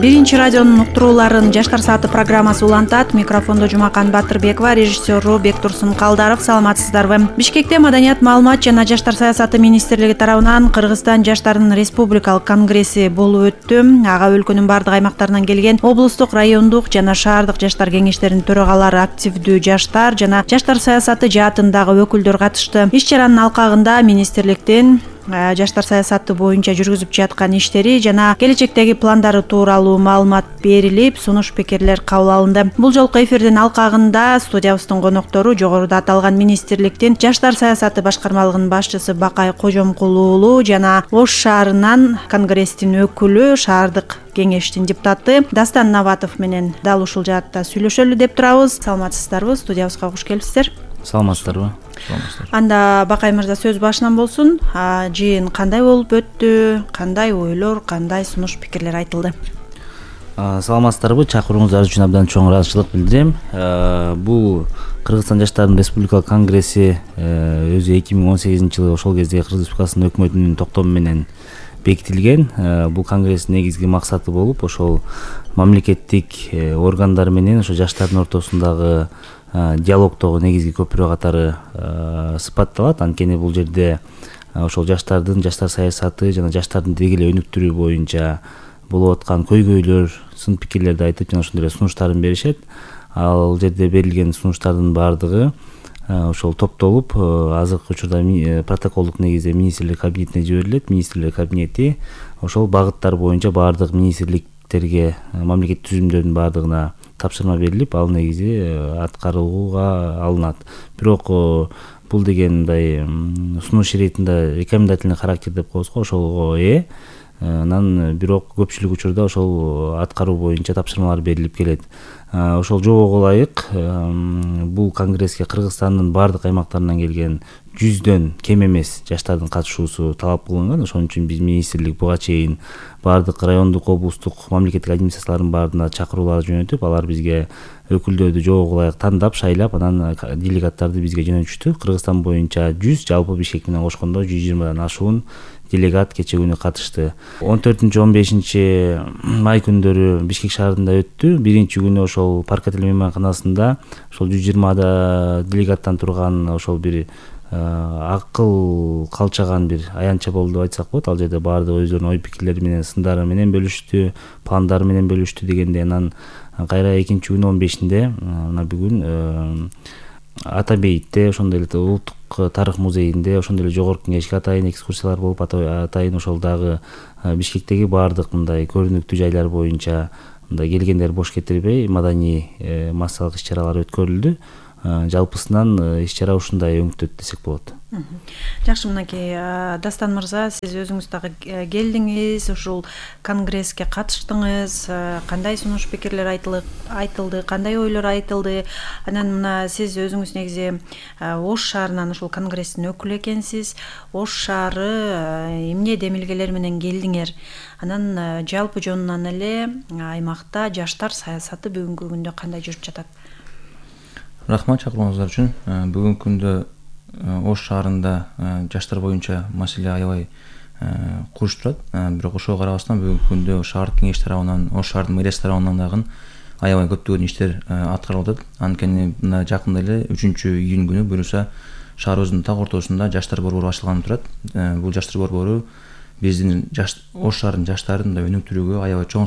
Биринчи радионун уктурууларын Жаштар сааты программасы улантат. Микрофондо Жумакан Батырбекова, режиссеру Бектурсун Калдаров. Саламатсыздарбы? Бишкекте Маданият, маалымат жана жаштар саясаты министрлиги тарабынан Кыргызстан жаштарынын республикалык конгресси болуп өттү. Ага өлкөнүн бардык аймактарынан келген облустук, райондук жана шаардык жаштар кеңештеринин төрагалары, активдүү жаштар жана жаштар саясаты жаатындагы өкүлдөр катышты. Иш чаранын алкагында министрликтин жаштар саясаты боюнча жүргүзүп жаткан иштери жана келечектеги пландары тууралуу маалымат берилип, сунуш пикирлер кабыл алынды. Бул жолку эфирдин алкагында студиябыздын коноктору жогоруда аталган министрликтин жаштар саясаты башкармалыгынын башчысы Бакай Кожомкул уулу жана Ош шаарынан конгресстин өкүлү, шаардык кеңештин депутаты Дастан Набатов менен дал ушул жаатта сүйлөшөлү деп турабыз. Саламатсыздарбы? Студиябызга куш келипсиздер. Саламатсыздарбы? Анда Бакай мырза сөз башынан болсун. Жыйын кандай болуп өттү? Кандай ойлор, кандай сунуш пикирлер айтылды? Саламатсыздарбы? Чакырууңуздар үчүн абдан чоң ыраазычылык билдирем. Бул Кыргызстан жаштарынын республикалык конгресси өзү 2018-жылы ошол кезде Кыргыз Республикасынын өкмөтүнүн токтому менен бекитилген. Бул конгресстин негизги максаты болуп, ошол мамлекеттик органдар менен ошо жаштардын ортосундагы диалогдогу негизги көпүрө катары сыпатталат. Анткени бул жерде ошол жаштардын жаштар саясаты жана жаштардын деги эле өнүктүрүү боюнча болуп аткан көйгөйлөр, сын пикирлерди айтып, жана ошондой эле сунуштарын беришет. Ал жерде берилген сунуштардын баардыгы ошол топтолуп, азыркы учурда протоколдук негизде министрлер кабинетине жиберилет. Министрлер кабинети ошол багыттар боюнча баардык министрликтерге, мамлекеттик түзүмдөрдүн баардыгына тапшырма берилип, ал негизи аткарууга алынат. Бирок бул деген мындай сунуш иретинде рекомендательный характер деп коебуз го, ошолго анан бирок көпчүлүк учурда ошол аткаруу боюнча тапшырмалар берилип келет. Ошол жобого ылайык бул конгресске Кыргызстандын баардык аймактарынан келген 100дөн кем эмес жаштардын катышуусу талап кылынган. Ошон үчүн биз министрлик буга чейин баардык райондук, облустук, мамлекеттик администрациялардын баарына чакыруулар жөнөтүп, алар бизге өкүлдөрдү жобого ылайык тандап, шайлап, анан делегаттарды бизге жөнөтүштү. Кыргызстан боюнча 100, жалпы Бишкек менен кошкондо 120дан ашуун делегат кече күнү катышты. 14-15 май күндөрү Бишкек шаарында өттү. Биринчи күнү ошол Паркатель мейманканасында ошол 120 делегаттан турган ошол бир акыл калчаган бир аянтча болду деп айтсак болот. Ал жерде баардыгы өздөрүнүн ой пикирлери менен, сындары менен бөлүштү, пландары менен бөлүштү дегенде, анан кайра экинчи күнү 15-инде мына бүгүн Ата бейитте, ошондой эле улуттук тарых музейинде, ошондой эле жогорку кеңешке атайын экскурсиялар болуп, атайын ошол дагы Бишкектеги баардык мындай көрүнүктүү жайлар боюнча мындай келгендер бош кетирбей маданий массалык иш-чаралар өткөрүлдү. Жалпысынан иш-чара ушундай өңүттөт десек болот. Жакшы, мынакей Дастан мырза, сиз өзүңүз дагы келдиңиз, ушул конгресске катыштыңыз, кандай сунуш пикирлер айтылды, кандай ойлор айтылды? Анан мына сиз өзүңүз негизи Ош шаарынан ушул конгресстин өкүлү экенсиз. Ош шаары эмне демилгелер менен келдиңер? Анан жалпы жонунан эле аймакта жаштар саясаты бүгүнкү күндө кандай жүрүп жатат? Рахмат чакырууңуздар үчүн. Бүгүнкү күндө Ош шаарында жаштар боюнча маселе аябай куруш турат. Бирок ошого карабастан бүгүнкү күндө шаардык кеңеш тарабынан, Ош шаарынын мэриясы тарабынан дагы аябай көптөгөн иштер аткарылып атат. Анткени мына жакында эле 3-июнь күнү буюрса шаарыбыздын так ортосунда жаштар борбору ачылганы турат. Бул жаштар борбору биздин Ош шаарынын жаштарын өнүктүрүүгө аябай чоң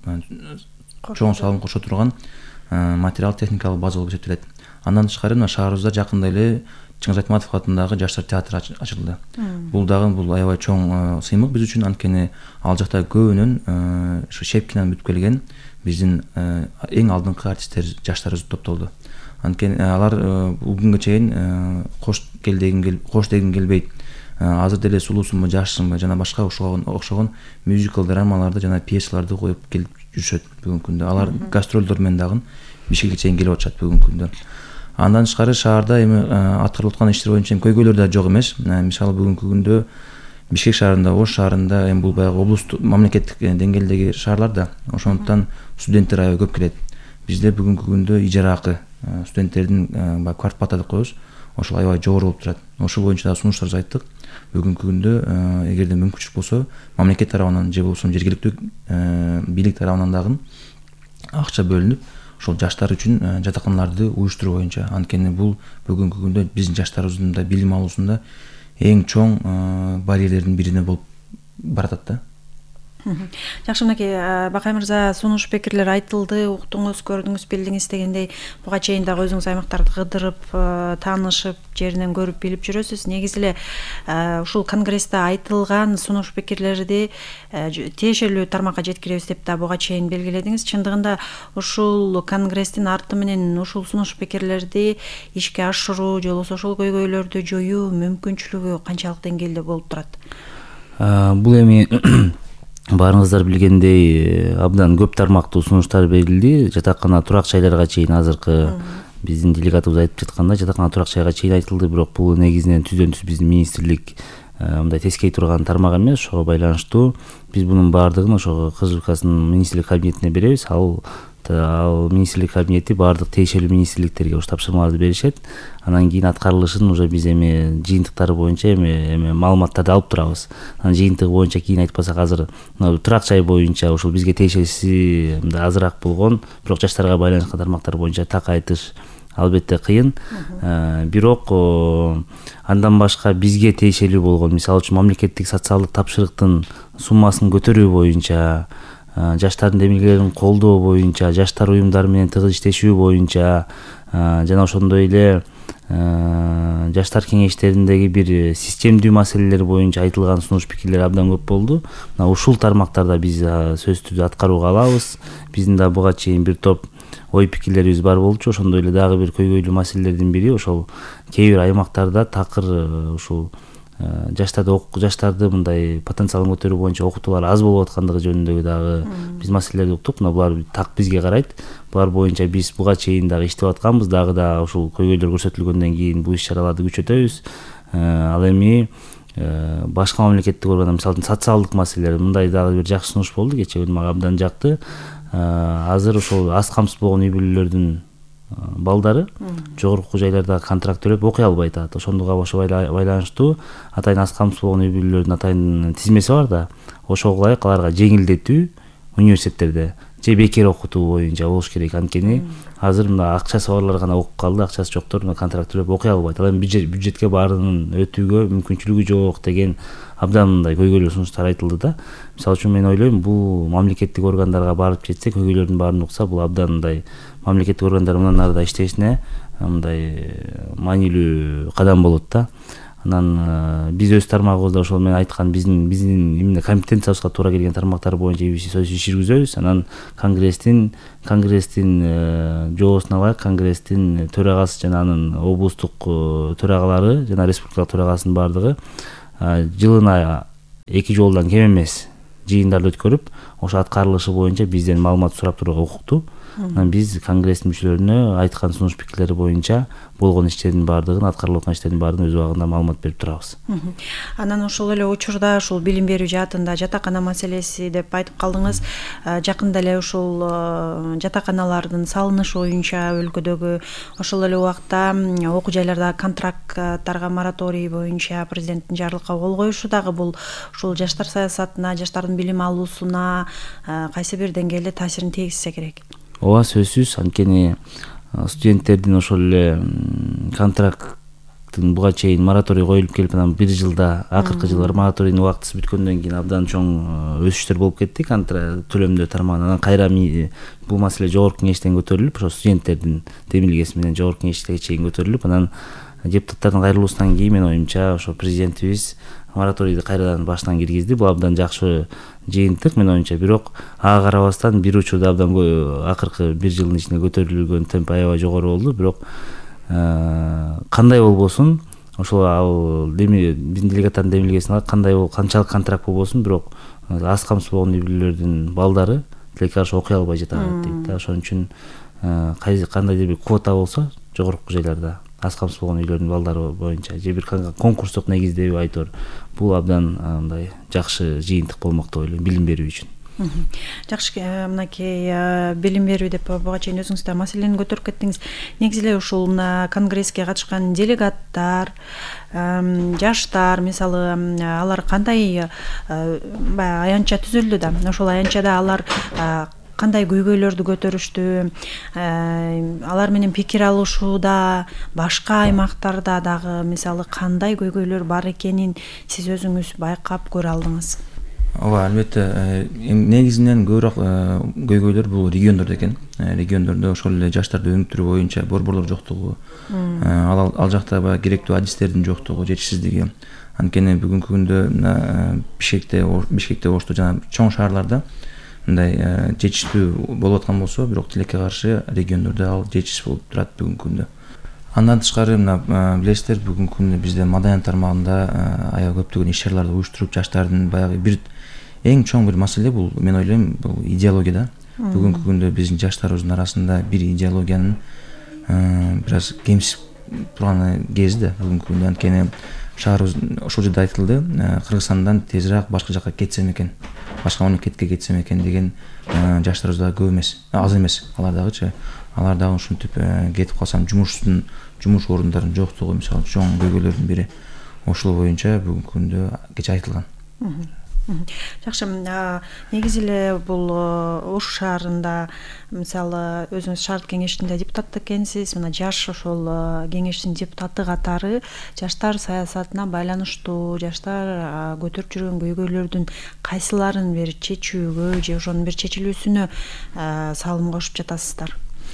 салым кошо турган материал техникалык база болуп эсептелет. Андан тышкары мына шаарыбызда жакында эле Чыңгыз Айтматов атындагы жаштар театры ачылды. Бул аябай чоң сыймык биз үчүн, анткени ал жакта көбүнөн Шепкинен бүтүп келген биздин эң алдыңкы артисттер жаштарыбыз топтолду. Анткени алар бүгүнгө чейин кош дегим келбейт, азыр деле сулуусунбу, жашсынбы жана башка окшогон мюзикл драмаларды жана пьесаларды коюп келип жүрүшөт бүгүнкү күндө. Алар гастролдор менен дагы Бишкекке чейин келип атышат бүгүнкү күндө. Андан тышкары шаарда эми аткарылып аткан иштер боюнча көйгөйлөр да жок эмес. Мисалы бүгүнкү күндө Бишкек шаарында, Ош шаарында эми бул баягы облустук мамлекеттик деңгээлдеги шаарлар да, ошондуктан студенттер аябай көп келет. Бизде бүгүнкү күндө ижара акы студенттердин квартплата деп коебуз, ошол аябай жогору болуп турат. Ошол боюнча дагы сунуштарыбызды айттык. Бүгүнкү күндө эгерде мүмкүнчүлүк болсо мамлекет тарабынан же болбосо жергиликтүү бийлик тарабынан дагы акча бөлүнүп ошол жаштар үчүн жатаканаларды уюштуруу боюнча. Анткени бул бүгүнкү күндө биздин жаштарыбыздын да билим алуусунда эң чоң барьерлердин бирине болуп баратат да. Жакшы, мынакей Бакай мырза, сунуш пикирлер айтылды, уктуңуз, көрдүңүз, билдиңиз дегендей, буга чейин дагы өзүңүз аймактарды кыдырып, таанышып, жеринен көрүп, билип жүрөсүз. Негизи эле ушул конгрессте айтылган сунуш пикирлерди тиешелүү тармакка жеткиребиз деп да буга чейин белгиледиңиз. Чындыгында ушул конгресстин арты менен ушул сунуш пикирлерди ишке ашыруу же болбосо ошол көйгөйлөрдү жоюу мүмкүнчүлүгү канчалык деңгээлде болуп турат? Бул эми баарыңыздар билгендей абдан көп тармактуу сунуштар берилди. Жатакана турак жайларга чейин азыркы биздин делегатыбыз айтып жаткандай жатакана турак жайга чейин айтылды, бирок бул негизинен түздөн түз биздин министрлик мындай тескей турган тармак эмес. Ошого байланыштуу биз бунун баардыгын ошо Кыргыз Республикасынын министрлик кабинетине беребиз. Ал министрлик кабинети баардык тиешелүү министрликтерге ушу тапшырмаларды беришет. Анан кийин аткарылышын уже биз эми жыйынтыктары боюнча эми маалыматтарды алып турабыз. Анан жыйынтыгы боюнча кийин айтпасак азыр турак жай боюнча ушул бизге тиешеси азыраак болгон, бирок жаштарга байланышкан тармактар боюнча так айтыш албетте кыйын. Бирок андан башка бизге тиешелүү болгон, мисалы үчүн мамлекеттик социалдык тапшырыктын суммасын көтөрүү боюнча, жаштардын демилгелерин колдоо боюнча, жаштар уюмдары менен тыгыз иштешүү боюнча, жана ошондой эле жаштар кеңештериндеги бир системдүү маселелер боюнча айтылган сунуш пикирлер абдан көп болду. Ушул тармактарда биз сөзсүз түрдө аткарууга алабыз. Биздин да буга чейин бир топ ой пикирлерибиз бар болчу. Ошондой эле дагы бир көйгөйлүү маселелердин бири ошол кээ бир аймактарда такыр ушул жаштарды мындай потенциалын көтөрүү боюнча окутуулар аз болуп аткандыгы жөнүндөгү дагы биз маселелерди уктук. Булар так бизге карайт. Булар боюнча биз буга чейин дагы иштеп атканбыз. Дагы да ушул көйгөйлөр көрсөтүлгөндөн кийин бул иш-чараларды күчөтөбүз. Ал эми башка мамлекеттик органдар, мисалы социалдык маселелер, мындай дагы бир жакшы сунуш болду. Кечээ мага абдан жакты. Азыр ошол аз камсыз болгон үй бүлөлөрдүн балдары жогорку жайларда контракт төлөп окуй албай атат. Ошондуга байланыштуу атайын аз камсыз болгон үй бүлөлөрдүн атайын тизмеси бар да. Ошого ылайык аларга жеңилдетүү университеттерде же бекер окутуу боюнча болуш керек. Анткени азыр мына акчасы барлар гана окуп калды, акчасы жоктор контракт төлөп окуй албайт. Ал эми бюджетке баарынын өтүүгө мүмкүнчүлүгү жок деген абдан мындай көйгөйлүү сунуштар айтылды да. Мисалы үчүн мен ойлойм, бул мамлекеттик органдарга барып жетсе, көйгөйлөрдүн баарын укса, бул абдан мындай мамлекеттик органдар мындан ары да иштешине мындай маанилүү кадам болот да. Анан биз өз тармагыбызда ошол мен айткан биздин именно компетенциябызга туура келген тармактар боюнча сөз иш жүргүзөбүз. Анан конгресстин жоосуна ылайык конгресстин төрагасы жана анын облустук төрагалары жана республикалык төрагасынын баардыгы жылына 2 жолдан кем эмес жыйындарды өткөрүп, ошо аткарылышы боюнча бизден маалымат сурап турууга укуктуу. Анан биз конгресстин мүчөлөрүнө айткан сунуш пикирлери боюнча болгон иштердин баардыгын, аткарылып аткан иштердин баардыгын өз убагында маалымат берип турабыз. Анан ошол эле учурда ушул билим берүү жаатында жатакана маселеси деп айтып калдыңыз. Жакында эле ушул жатаканалардын салынышы боюнча өлкөдөгү ошол эле убакта окуу жайларда контракттарга мораторий боюнча президенттин жарлыкка кол коюшу дагы бул ушул жаштар саясатына, жаштардын билим алуусуна кайсы бир деңгээлде таасирин тийгизсе керек? Ооба, сөзсүз. Анткени студенттердин ошол эле контракттын буга чейин мораторий коюлуп келип, анан 1 жылда акыркы жылдар мораторийдин убактысы бүткөндөн кийин абдан чоң өсүштөр болуп кетти төлөмдөө тармагынан. Анан кайра бул маселе жогорку кеңештен көтөрүлүп, ошо студенттердин демилгеси менен жогорку кеңешке чейин көтөрүлүп, анан депутаттардын кайрылуусунан кийин менин оюмча ошо президентибиз мораторийди кайрадан баштан киргизди. Бул абдан жакшы жыйынтык менин оюмча. Бирок ага карабастан бир учурда абдан акыркы 1 жылдын ичинде көтөрүлгөн темп аябай жогору болду. Бирок кандай болбосун, ошол ал биздин делегаттардын демилгесине канчалык контракт болбосун, бирок аз камсыз болгон үй бүлөлөрдүн балдары тилекке каршы окуй албай жатат дейт да. Ошон үчүн кандайдыр бир квота болсо жогорку жайларда аз камсыз болгон үйлөрдүн балдары боюнча же бир конкурстук негизде айтор, бул абдан мындай жакшы жыйынтык болмок деп ойлойм билим берүү үчүн. Жакшы, мынакей билим берүү деп буга чейин өзүңүз да маселени көтөрүп кеттиңиз. Негизи эле ушул конгресске катышкан делегаттар, жаштар, мисалы, алар кандай баягы аянтча түзүлдү да. Ошол аянтчада алар кандай көйгөйлөрдү көтөрүштү, алар менен пикир алышууда, башка аймактарда дагы мисалы кандай көйгөйлөр бар экенин сиз өзүңүз байкап көрө алдыңыз? Ооба, албетте, негизинен көбүрөөк көйгөйлөр бул региондордо экен. Региондордо ошол эле жаштарды өнүктүрүү боюнча борборлор жоктугу, ал жакта керектүү адистердин жоктугу, жетишсиздиги. Анткени бүгүнкү күндө Бишкекте ошто жана чоң шаарларда мындай жетиштүү болуп аткан болсо, бирок тилекке каршы региондордо ал жетишсиз болуп турат бүгүнкү күндө. Андан тышкары билесиздер, бүгүнкү күндө бизде маданият тармагында аябай көптөгөн иш-чараларды уюштуруп, жаштардын баягы бир эң чоң бир маселе бул, мен ойлойм, бул идеология да. Бүгүнкү күндө биздин жаштарыбыздын арасында бир идеологиянын бир аз кемсип турган кези да бүгүнкү күндө. Анткени шаарыбыз ошол жерде айтылды, Кыргызстандан тезирээк башка жака кетсем экен, башка мамлекетке кетсем экен деген жаштарыбыз дагы көп эмес, аз эмес. Алар дагы ушинтип кетип калсам, жумуш орундарынын жоктугу мисалы чоң көйгөйлөрдүн бири. Ошол боюнча бүгүнкү күндө кечээ айтылган. Жакшы, негизи эле бул Ош шаарында мисалы өзүңүз шаардык кеңештин депутаты экенсиз. Мына жаш ошол кеңештин депутаты катары жаштар саясатына байланыштуу, жаштар көтөрүп жүргөн көйгөйлөрдүн кайсыларын бир чечүүгө же ошонун бир чечилүүсүнө салым кошуп жатасыздар?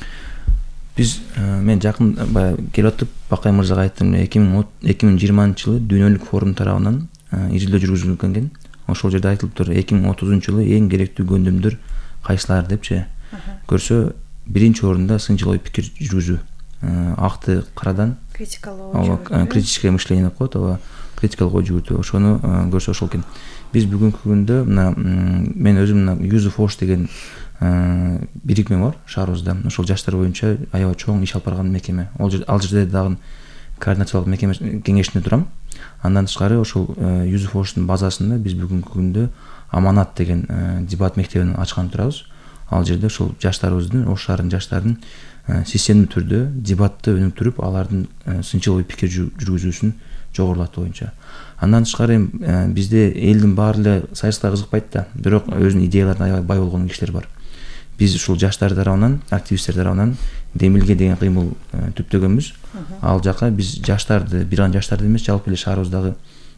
Мен жакын келип атып Бакай мырзага айттым, 2020-жылы дүйнөлүк форум тарабынан изилдөө жүргүзүлгөн экен. Ошол жерде айтылыптыр, 2030-жылы эң керектүү көндүмдөр кайсылар депчи. Көрсө, биринчи орунда сынчыл ой пикир жүргүзүү, акты карадан критическое мышление деп коет, ооба, критикалык ой жүгүртүү. Ошону көрсө ошол экен. Биз бүгүнкү күндө мен өзүм Youth Force деген бирикме бар шаарыбызда. Ошол жаштар боюнча аябай чоң иш алып барган мекеме. Ал жерде дагы координациялык мекеме кеңешинде турам. Андан тышкары ошол Youth Force'дун базасында биз бүгүнкү күндө Аманат деген дебат мектебин ачкан турабыз. Ал жерде ошол жаштарыбыздын, Ош шаарынын жаштарын системдүү түрдө дебатты өнүктүрүп, алардын сынчыл ой пикир жүргүзүүсүн жогорулатуу боюнча. Андан тышкары бизде элдин баары эле саясатка кызыкпайт да, бирок өзүнүн идеяларына аябай бай болгон кишилер бар. Биз ушул жаштар тарабынан, активисттер тарабынан Демилге деген кыймыл түптөгөнбүз. Ал жака биз жаштарды, бир гана жаштарды эмес, жалпы эле шаарыбыздагы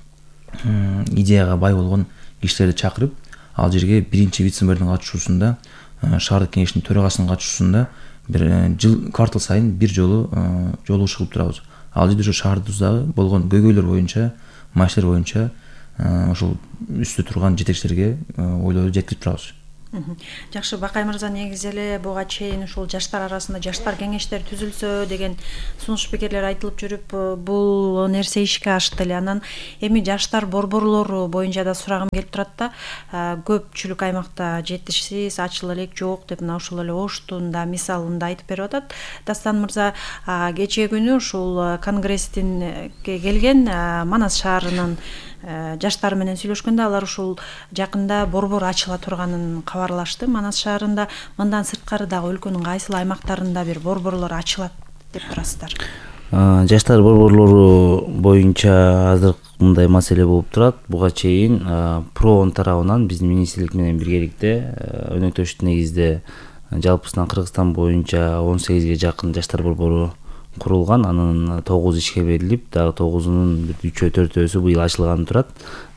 идеяга бай болгон кишилерди чакырып, ал жерге биринчи вице-мэрдин катышуусунда, шаардык кеңештин төрагасынын катышуусунда бир квартал сайын бир жолу жолугуш кылып турабыз. Ал жерде ошо шаарыбыздагы болгон көйгөйлөр боюнча, маселелер боюнча ошол үстү турган жетекчилерге ойлорду жеткирип турабыз. Жакшы, Бакай мырза, негизи эле буга чейин ушул жаштар арасында жаштар кеңештери түзүлсө деген сунуш пикирлер айтылып жүрүп, бул нерсе ишке ашты эле. Анан эми жаштар борборлору боюнча да сурагым келип турат да. Көпчүлүк аймакта жетишсиз, ачыл элек жок деп мына ошол эле Оштун да мисалын да айтып берип атат. Дастан мырза, кечээ күнү ушул конгресстин келген Манас шаарынын жаштары менен сүйлөшкөндө алар ушул жакында борбор ачыла турганын кабарлашты. Манас шаарында, мындан сырткары дагы өлкөнүн кайсыл аймактарында бир борборлор ачылат деп турасыздар? Жаштар борборлору боюнча азыр мындай маселе болуп турат. Буга чейин ПРООН тарабынан биздин министрлик менен биргеликте өнөктөштүк негизде жалпысынан Кыргызстан боюнча 18ге жакын жаштар борбору курулган. Анын 9 ишке берилип, дагы 9-унун 3-4-өсү быйыл ачылганы турат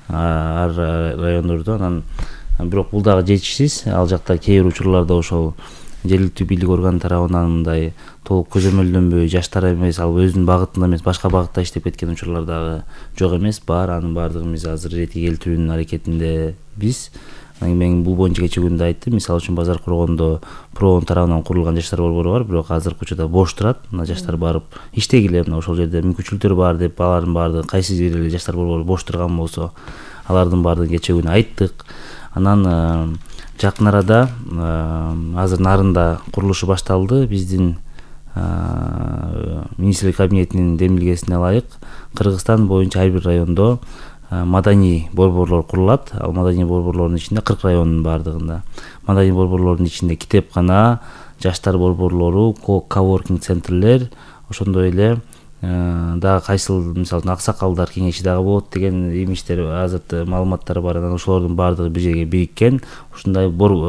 ар райондордо. Анан бирок бул дагы жетишсиз. Ал жакта кээ бир учурларда ошол жергиликтүү бийлик органы тарабынан мындай толук көзөмөлдөнбөй, жаштар эмес, ал өзүнүн багытында эмес, башка багытта иштеп кеткен учурлар дагы жок эмес, бар. Анын баардыгын биз азыр ретке келтирүүнүн аракетинде биз. Мен бул боюнча кечээ күндө айттым. Мисалы үчүн Базар коргондо ПРООН тарабынан курулган жаштар борбору бар, бирок азыркы учурда бош турат. Мына жаштар барып иштегиле, мына ошол жерде мүмкүнчүлүктөр бар деп, алардын баардыгы кайсы бир эле жаштар борбору бош турган болсо, алардын баардыгын кечээ күнү айттык. Анан жакын арада азыр Нарында курулушу башталды. Биздин министрлик кабинетинин демилгесине ылайык Кыргызстан боюнча ар бир райондо маданий борборлор курулат. Ал маданий борборлордун ичинде 40 райондун бардыгында маданий борборлордун ичинде китепкана, жаштар борборлору, коворкинг центрлер, ошондой эле дагы кайсыл мисалы аксакалдар кеңеши дагы болот деген имиштер азыр маалыматтар бар. Анан ошолордун баардыгы бир жерге бириккен ушундай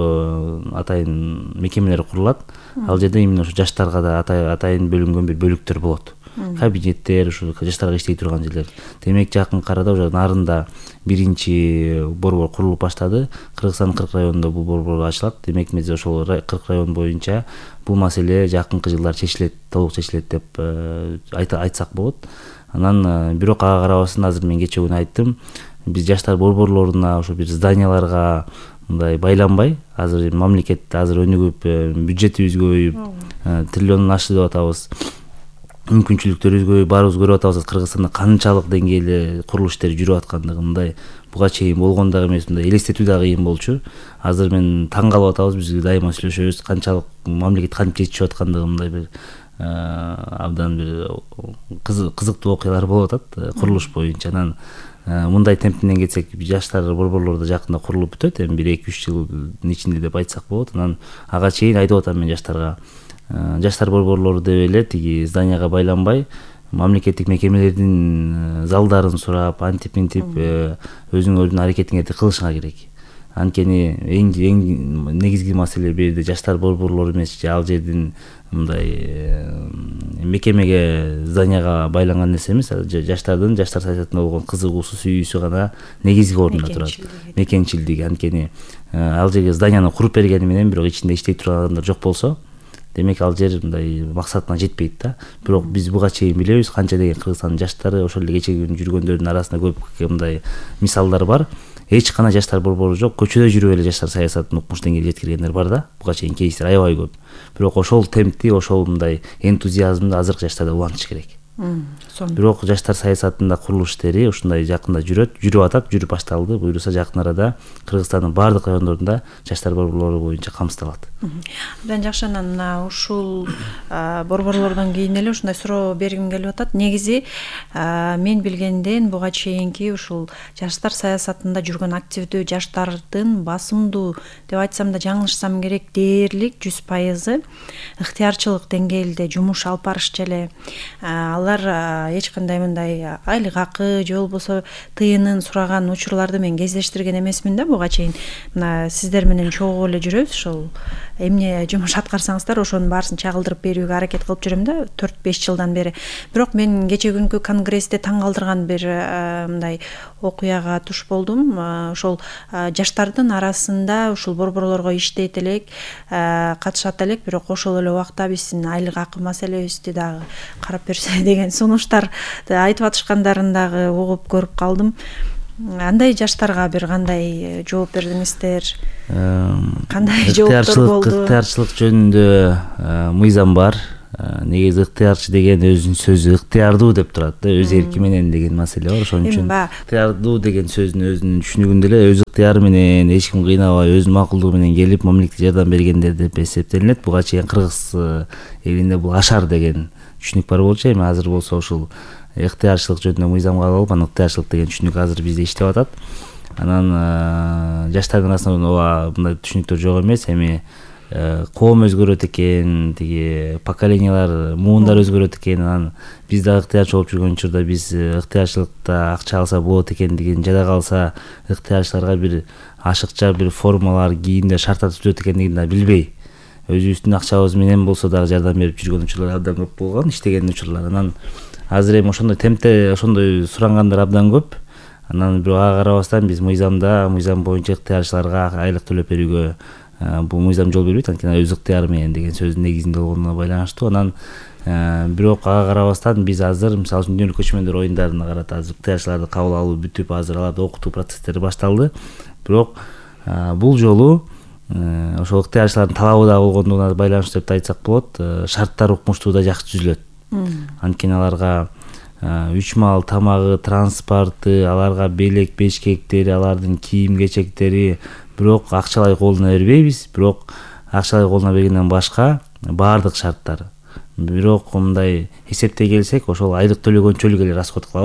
атайын мекемелер курулат. Ал жерде именно ошо жаштарга да атайын бөлүнгөн бир бөлүктөр болот. Кабинеттер, ушу жаштарга иштей турган жерлер. Демек жакынкы арада уже нарында биринчи борбор курулуп баштады. Кыргызстандын 40 районунда бул борбор ачылат. Демек биз ошол 40 район боюнча бул маселе жакынкы жылдар чечилет, толук чечилет деп айтсак болот. Анан бирок ага карабастан азыр мен кечээ күнү айттым, биз жаштар борборлоруна ошо бир зданияларга мындай байланбай, азыр мамлекет азыр өнүгүп, бюджетибиз көбөйүп, триллиондон ашты деп атабыз. Мүмкүнчүлүктөрүбүз баарыбыз көрүп атабыз, Кыргызстанда канчалык деңгээлде курулуш иштери жүрүп аткандыгын буга чейин болгон дагы эмес, мындай элестетүү дагы кыйын болчу. Азыр мен таң калып атабыз, биз дайыма сүйлөшөбүз, канчалык мамлекет кантип жетишип аткандыгын бир абдан бир кызыктуу окуялар болуп атат курулуш боюнча. Анан мындай темп менен кетсек, жаштар борборлору да жакында курулуп бүтөт, эми 1-2-3 жылдын ичинде деп айтсак болот. Анан ага чейин айтып атам мен жаштарга, жаштар борборлору деп эле тиги зданияга байланбай, мамлекеттик мекемелердин залдарын сурап, антип-мынтип өзүңөрдүн аракетиңерди кылышыңар керек. Анткени эң негизги маселе бул жерде жаштар борборлору эмес, ал жердин мындай мекемеге, зданияга байланган нерсе эмес, жаштардын жаштар саясатына болгон кызыгуусу, сүйүүсү гана негизги орунда турат. Мекенчилдиги. Анткени ал жерге зданияны куруп бергени менен бирок ичинде иштей турган адамдар жок болсо, демек ал жер мындай максатына жетпейт да. Бирок биз буга чейин билебиз канча деген Кыргызстандын жаштары, ошол эле кечээ күнү жүргөндөрдүн арасында көп мындай мисалдар бар. Эч кандай жаштар борбору жок, көчөдө жүрүп эле жаштар саясатын укмуш деңгээлге жеткиргендер бар да. Буга чейин кейстер аябай көп. Бирок ошол темпти, ошол мындай энтузиазмды азыркы жаштарда улантыш керек. Бирок жаштар саясатында курулуш иштери ушундай жакында жүрүп атат, жүрүп башталды. Буюрса жакын арада Кыргызстандын баардык райондорунда жаштар борборлору боюнча камсыздалат. Абдан жакшы. Анан ушул борборлордон кийин эле ушундай суроо бергим келип атат. Негизи мен билгенден буга чейинки ушул жаштар саясатында жүргөн активдүү жаштардын басымдуу деп айтсам да жаңылышсам керек, дээрлик 100% ыктыярчылык деңгээлде жумуш алып барышчу эле. Алар эч кандай мындай айлык акы же болбосо тыйынын сураган учурларды мен кездештирген эмесмин да буга чейин. Мына сиздер менен чогуу эле жүрөбүз, ошол эмне жумуш аткарсаңыздар ошонун баарысын чагылдырып берүүгө аракет кылып жүрөм да 4-5 жылдан бери. Бирок мен кечээ күнкү конгрессте таң калтырган бир мындай окуяга туш болдум. Ошол жаштардын арасында ушул борборлорго иштейт элек, катышат элек, бирок ошол эле убакта биздин айлык акы маселебизди дагы карап берсе деген сунуштар айтып атышкандарын дагы угуп көрүп калдым. Андай жаштарга бир кандай жооп бердиңиздер? Кандай жооптор болду? Ыктыярчылык жөнүндө мыйзам бар. Негизи ыктыярчы деген өзүнүн сөзү ыктыярдуу деп турат да, өз эрки менен деген маселе бар. Ошон үчүн ыктыярдуу деген сөздүн өзүнүн түшүнүгүндө эле өз ыктыяры менен, эч ким кыйнабай, өзүнүн макулдугу менен келип мамлекет жардам бергендер деп эсептелинет. Буга чейин кыргыз элинде бул ашар деген түшүнүк бар болчу. Эми азыр болсо ушул ыктыярчылык жөнүндө мыйзамга алып, анан ыктыярчылык деген түшүнүк азыр бизде иштеп атат. Анан жаштардын арасында мындай түшүнүктөр жок эмес. Эми коом өзгөрөт экен, тиги поколениялар, муундар өзгөрөт экен. Анан биз да ыктыярчы болуп жүргөн учурда биз ыктыярчылыкта акча алса болот экендигин, жада калса ыктыярчыларга бир ашыкча бир формалар, кийимдер шарттар түзөт экендигин да билбей, өзүбүздүн акчабыз менен болсо дагы жардам берип жүргөн учурлар абдан көп болгон, иштеген учурлар. Анан азыр эми ошондой темпте ошондой сурангандар абдан көп. Анан бирок ага карабастан биз мыйзам боюнча ыктыярчыларга айлык төлөп берүүгө бул мыйзам жол бербейт. Анткени өз ыктыяры менен деген сөздүн негизинде болгонуна байланыштуу. Анан бирок ага карабастан биз азыр мисалы үчүн дүйнөлүк көчмөндөр оюндарына карата азыр ыктыярчыларды кабыл алуу бүтүп, азыр аларды окутуу процесстери башталды. Бирок бул жолу ошол ыктыярчылардын талабы да болгондугуна байланыштуу деп айтсак болот, шарттар укмуштуу да жакшы түзүлөт. Анткени аларга 3 маал тамагы, транспорты, аларга белек бешкектери, алардын кийим кечектери, бирок акчалай колуна бербейбиз. Бирок акчалай колуна бергенден башка баардык шарттар. Бирок мындай эсептей келсек, ошол айлык төлөгөнчөлүк эле расход кылабыз.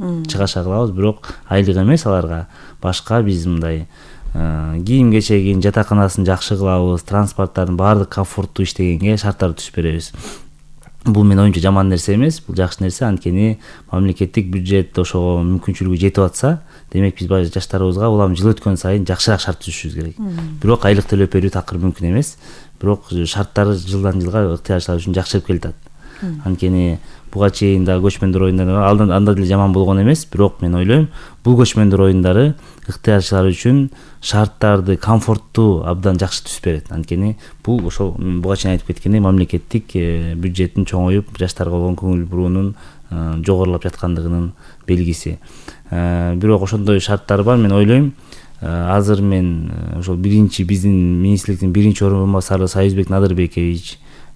чыгаша кылабыз, бирок айлык эмес аларга. Башка биз мындай кийим кечегин, жатаканасын жакшы кылабыз, транспорттардын баардык комфорттуу иштегенге шарттарды түзүп беребиз. Бул менин оюмча жаман нерсе эмес, бул жакшы нерсе. Анткени мамлекеттик бюджет ошого мүмкүнчүлүгү жетип атса, демек биз жаштарыбызга улам жыл өткөн сайын жакшыраак шарт түзүшүбүз керек. Бирок айлык төлөп берүү такыр мүмкүн эмес. Бирок шарттары жылдан жылга ыктыярчылар үчүн жакшырып келатат. Анткени буга чейин да көчмөндөр оюндары анда деле жаман болгон эмес, бирок мен ойлойм, бул көчмөндөр оюндары ыктыярчылар үчүн шарттарды комфорттуу абдан жакшы түзүп берет. Анткени бул ошол буга чейин айтып кеткендей мамлекеттик бюджеттин чоңоюп, жаштарга болгон көңүл буруунун жогорулап жаткандыгынын белгиси. Бирок ошондой шарттар бар. Мен ойлойм, азыр мен ошол биздин министрликтин биринчи орун басары Союзбек Надырбекович,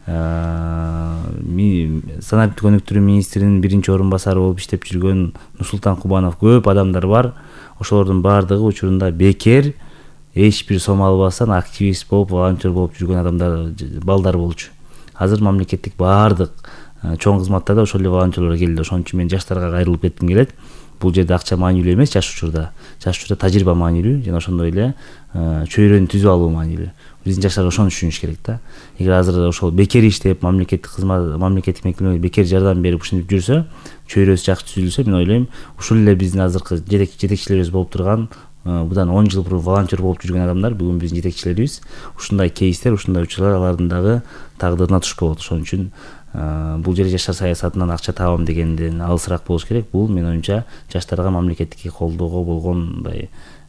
санариптик өнүктүрүү министринин биринчи орун басары болуп иштеп жүргөн Нурсултан Кубанов, көп адамдар бар. Ошолордун баардыгы учурунда бекер, эч бир сом албастан активист болуп, волонтер болуп жүргөн адамдар, балдар болчу. Азыр мамлекеттик баардык чоң кызматтарда ошол эле волонтерлор келди. Ошон үчүн мен жаштарга кайрылып кетким келет. Бул жерде акча маанилүү эмес, жаш учурда тажрыйба маанилүү жана ошондой эле чөйрөнү түзүп алуу маанилүү. Биздин жаштар ошону түшүнүш керек да. Эгер азыр ошол бекер иштеп, мамлекеттик кызмат, мамлекеттик мекемелерге бекер жардам берип ушинтип жүрсө, чөйрөсү жакшы түзүлсө, мен ойлойм, ушул эле биздин азыркы жетекчилерибиз болуп турган, будан 10 жыл бурун волонтер болуп жүргөн адамдар бүгүн биздин жетекчилерибиз. Ушундай кейстер, ушундай учурлар алардын дагы тагдырына туш болот. Ошон үчүн бул жер жаштар саясатынан акча табам дегенден алысыраак болуш керек. Бул менин оюмча жаштарга мамлекеттик колдоого болгон мындай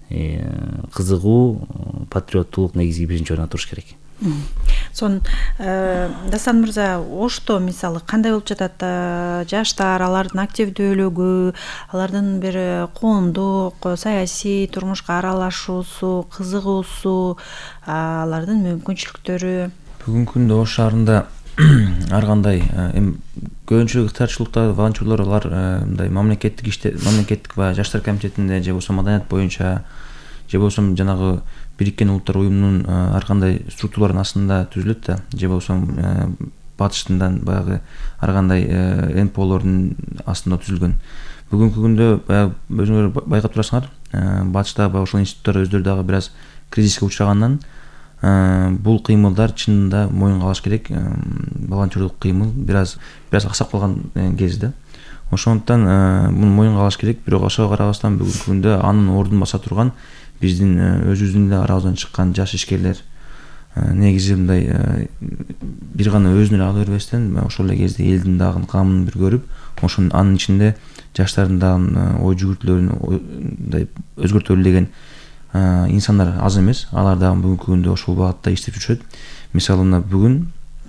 кызыгуу, патриоттуулук негизги биринчи орунда туруш керек. Сонун Дастан мырза, ошто мисалы кандай болуп жатат жаштар, алардын активдүүлүгү, алардын бир коомдук, саясий турмушка аралашуусу, кызыгуусу, алардын мүмкүнчүлүктөрү? Бүгүнкү күндө Ош шаарында ар кандай көбүнчө ыктыярчылыктар, волонтерлор алар мындай мамлекеттик баягы жаштар комитетинде же болбосо маданият боюнча же болбосо жанагы Бириккен Улуттар уюмунун ар кандай структураларынын астында түзүлөт да, же болбосо батыштан баягы ар кандай НПОлордун астында түзүлгөн. Бүгүнкү күндө баягы өзүңөр байкап турасыңар, батышта баягы ошол институттар өздөрү дагы бир аз кризиске учурагандан бул кыймылдар чынында моюнга алыш керек. Волонтерлук кыймыл бир аз аксап калган кез да. Ошондуктан муну моюнга алыш керек. Бирок ошого карабастан бүгүнкү күндө анын ордун баса турган биздин өзүбүздүн эле арабыздан чыккан жаш ишкерлер негизи мындай бир гана өзүнө ала бербестен ошол эле кезде элдин дагы камын бир көрүп, ошонун анын ичинде жаштардын дагы ой жүгүртүүлөрүн мындай өзгөртөлү деген инсандар аз эмес. Алар дагы бүгүнкү күндө ошол багытта иштеп жүрүшөт. Мисалы мына бүгүн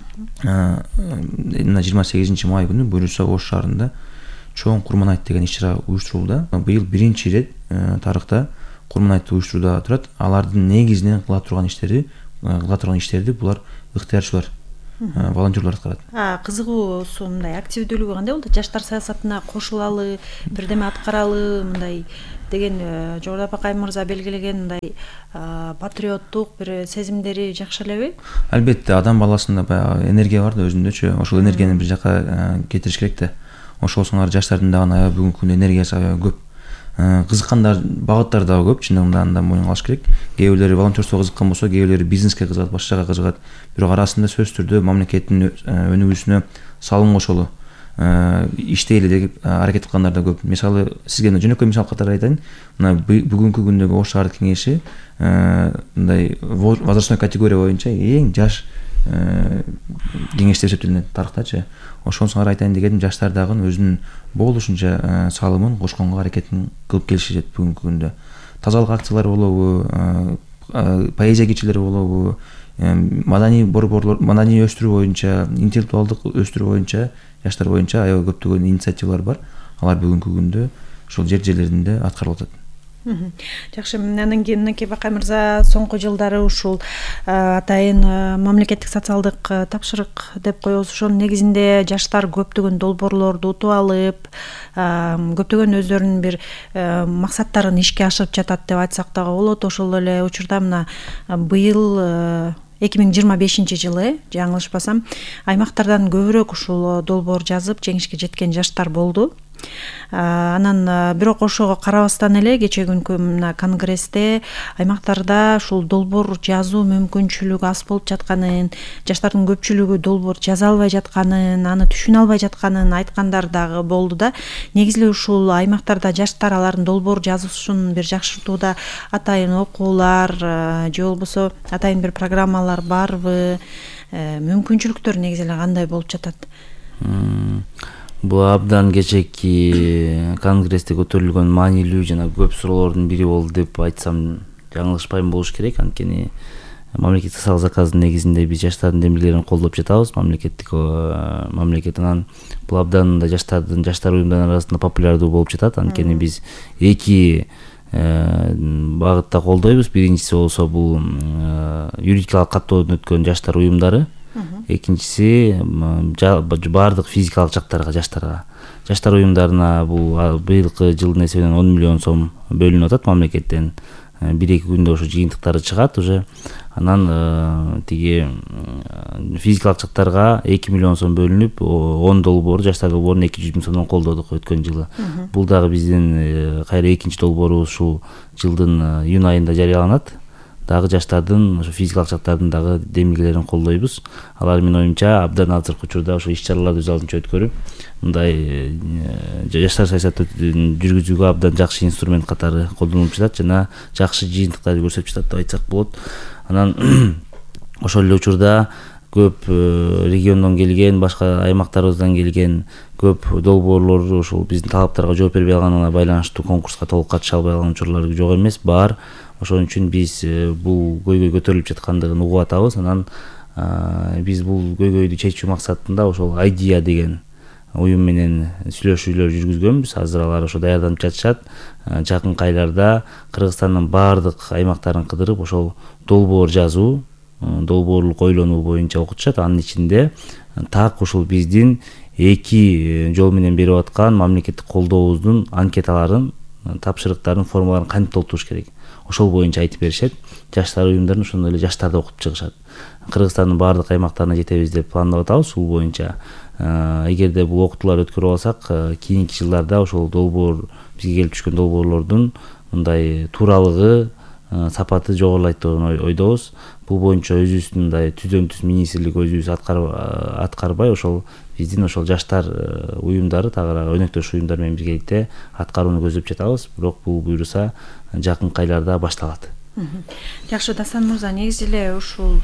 28 май күнү буюрса Ош шаарында чоң курман айт деген иш-чара уюштурулду. Быйыл биринчи ирет тарыхта курман айтты уюштурууда турат. Алардын негизинен кыла турган иштерди булар ыктыярчылар, волонтерлор аткарат. Кызыгуусу мындай активдүүлүгү кандай болду? Жаштар саясатына кошулалы, бирдеме аткаралы мындай деген Жогоруда Апакай мырза белгилеген мындай патриоттук бир сезимдери жакшы элеби? Албетте, адам баласында баягы энергия бар да өзүндөчү. Ошол энергияны бир жака кетириш керек да. Ошолсуңар жаштардын дагы бүгүнкү күндө энергиясы аябай көп. Кызыккандар, багыттар дагы көп, чындыгында анда моюнга алыш керек. Кээ бирлери волонтерствого кызыккан болсо, кээ бирлери бизнеске кызыгат, башка жака кызыгат. Бирок арасында сөзсүз түрдө мамлекеттин өнүгүүсүнө салым кошолу, иштейли деп аракет кылгандар да көп. Мисалы, сизге жөнөкөй мисал катары айтайын. Мына бүгүнкү күндөгү Ош шаардык кеңеши мындай возрастной категория боюнча эң жаш кеңеш деп эсептелинет тарыхтачы. Ошонусуңар айтайын дегеним, жаштар дагы өзүнүн болушунча салымын кошконго аракетин кылып келишет бүгүнкү күндө. Тазалык акциялары болобу, поэзия кечелери болобу, маданий борборлор, маданий өстүрүү боюнча, интеллектуалдык өстүрүү боюнча, жаштар боюнча аябай көптөгөн инициативалар бар. Алар бүгүнкү күндө ошол жерлеринде аткарылып атат. Жакшы, андан кийин Накей Бакай мырза соңку жылдары ушул атайын мамлекеттик социалдык тапшырык деп коебуз. Ошонун негизинде жаштар көптөгөн долбоорлорду утуп алып, көптөгөн өздөрүнүн бир максаттарын ишке ашырып жатат деп айтсак дагы болот. Ошол эле учурда мына быйыл 2025 жылы, жаңылышпасам, аймактардан көбүрөөк ушул долбоор жазып жеңишке жеткен жаштар болду. Анан бирок ошого карабастан эле кечээ күнкү мына конгрессте аймактарда ушул долбоор жазуу мүмкүнчүлүгү аз болуп жатканын, жаштардын көпчүлүгү долбоор жаза албай жатканын, аны түшүнө албай жатканын айткандар дагы болду да. Негизи эле ушул аймактарда жаштар алардын долбоор жазуусун бир жакшыртууда атайын окуулар же болбосо атайын бир программалар барбы? Мүмкүнчүлүктөр негизи эле кандай болуп жатат? Бул абдан кечээки конгрессте көтөрүлгөн маанилүү жана көп суроолордун бири болду деп айтсам жаңылышпайм болуш керек. Анткени мамлекеттик салык заказдын негизинде биз жаштардын демилгелерин колдоп жатабыз. Мамлекет анан бул абдан да жаштар уюмдарынын арасында популярдуу болуп жатат. Анткени биз эки багытта колдойбуз. Биринчиси болсо бул юридикалык каттоодон өткөн жаштар уюмдары. Экинчиси баардык физикалык жактарга жаштар уюмдарына бул быйылкы жылдын эсебинен 10 миллион сом бөлүнүп атат мамлекеттен. 1-2 күндө ошо жыйынтыктары чыгат уже. Анан тиги физикалык жактарга 2 миллион сом бөлүнүп, 10 долбоор, жаштар долбоорун 200 миң сомдон колдодук өткөн жылы. Бул дагы биздин кайра экинчи долбоорубуз ушул жылдын июнь айында жарыяланат. Дагы жаштардын, ошо физикалык жактардын дагы демилгелерин колдойбуз. Алар менин оюмча абдан азыркы учурда ошо иш-чараларды өз алдынча өткөрүп, мындай жаштар саясатын жүргүзүүгө абдан жакшы инструмент катары колдонулуп жатат жана жакшы жыйынтыктарды көрсөтүп жатат деп айтсак болот. Анан ошол эле учурда көп региондон келген, башка аймактарыбыздан келген көп долбоорлор ошол биздин талаптарга жооп бербей калганына байланыштуу конкурска толук катыша албай калган учурлар жок эмес, бар. Ошон үчүн биз бул көйгөй көтөрүлүп жаткандыгын угуп атабыз. Анан биз бул көйгөйдү чечүү максатында ошол Idea деген уюм менен сүйлөшүүлөр жүргүзгөнбүз. Азыр алар ошо даярданып жатышат. Жакынкы айларда Кыргызстандын баардык аймактарын кыдырып ошол долбоор жазуу, долбоорлук ойлонуу боюнча окутушат. Анын ичинде так ушул биздин эки жол менен берип аткан мамлекеттик колдообуздун анкеталарын, тапшырыктарын, формаларын кантип толтуруш керек, ошол боюнча айтып беришет. Жаштар уюмдарын ошондой эле жаштарды окутуп чыгышат. Кыргызстандын баардык аймактарына жетебиз деп пландап атабыз. Бул боюнча эгерде бул окутууларды өткөрүп алсак, кийинки жылдарда ошол долбоор, бизге келип түшкөн долбоорлордун мындай тууралыгы, сапаты жогорулайт деп ойдобуз. Бул боюнча өзүбүздүн мындай түздөн-түз министрлик өзүбүз аткарбай, ошол биздин ошол жаштар уюмдары, тагыраак өнөктөш уюмдар менен биргеликте аткарууну көздөп жатабыз. Бирок бул буюрса жакынкы айларда башталат. Жакшы, Дасан мырза, негизи эле ушул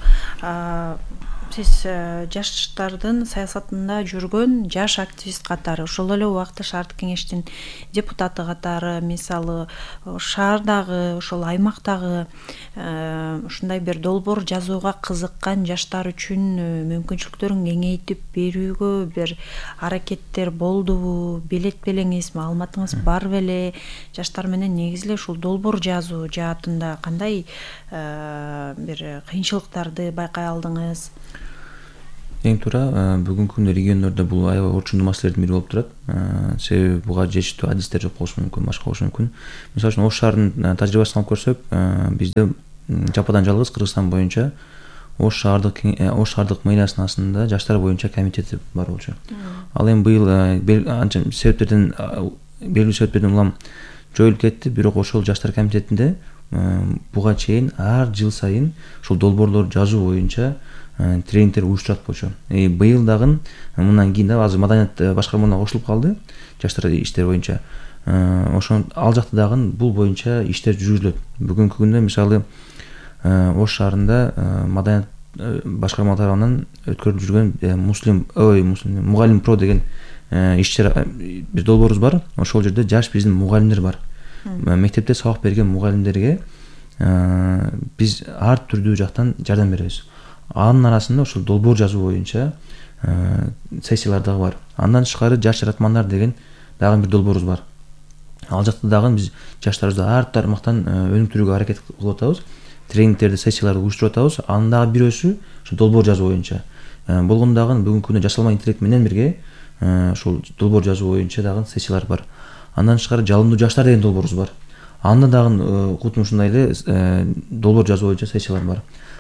сиз жаштардын саясатында жүргөн жаш активист катары, ошол эле убакта шаардык кеңештин депутаты катары, мисалы шаардагы, ошол аймактагы ушундай бир долбоор жазууга кызыккан жаштар үчүн мүмкүнчүлүктөрүн кеңейтип берүүгө бир аракеттер болдубу? Белет белеңиз, маалыматыңыз бар беле? Жаштар менен негизи эле ушул долбоор жазуу жаатында кандай бир кыйынчылыктарды байкай алдыңыз? Эң туура, бүгүнкү күндө региондордо бул аябай орчундуу маселелердин бири болуп турат. Себеби буга жетиштүү адистер жок болушу мүмкүн, башка болушу мүмкүн. Мисалы үчүн Ош шаарынын тажрыйбасын алып көрсөк, бизде жападан жалгыз Кыргызстан боюнча Ош шаардык мэриянын астында жаштар боюнча комитети бар болчу. Ал эми быйыл анча белгилүү себептерден улам жоюлуп кетти, бирок ошол жаштар комитетинде буга чейин ар жыл сайын ушул долбоорлор жазуу боюнча тренингдер уюштурат болчу. Быйыл дагы мындан кийин да азыр маданият башкармаларына кошулуп калды, жаштар иштери боюнча. Ошон ал жакта дагы бул боюнча иштер жүргүзүлөт. Бүгүнкү күндө мисалы Ош шаарында маданият башкарма тарабынан өткөрүлүп жүргөн Мугалим Про деген иш-чара бир долбоорубуз бар. Ошол жерде жаш биздин мугалимдер бар. Мектепте сабак берген мугалимдерге биз ар түрдүү жактан жардам беребиз. Анын арасында ошол долбоор жазуу боюнча сессиялар дагы бар. Андан тышкары жаш жаратмандар деген дагы бир долбоорубуз бар. Ал жакта дагы биз жаштарыбызды ар тармактан өнүктүрүүгө аракет кылып атабыз. Тренингдерди, сессияларды уюштуруп атабыз. Анын дагы бирөөсү ошо долбоор жазуу боюнча. Болгондо дагы бүгүнкү күндө жасалма интеллект менен бирге ошол долбоор жазуу боюнча дагы сессиялар бар. Андан тышкары жалындуу жаштар деген долбоорубуз бар. Анда дагы ушундай эле долбоор жазуу боюнча сессиялар бар.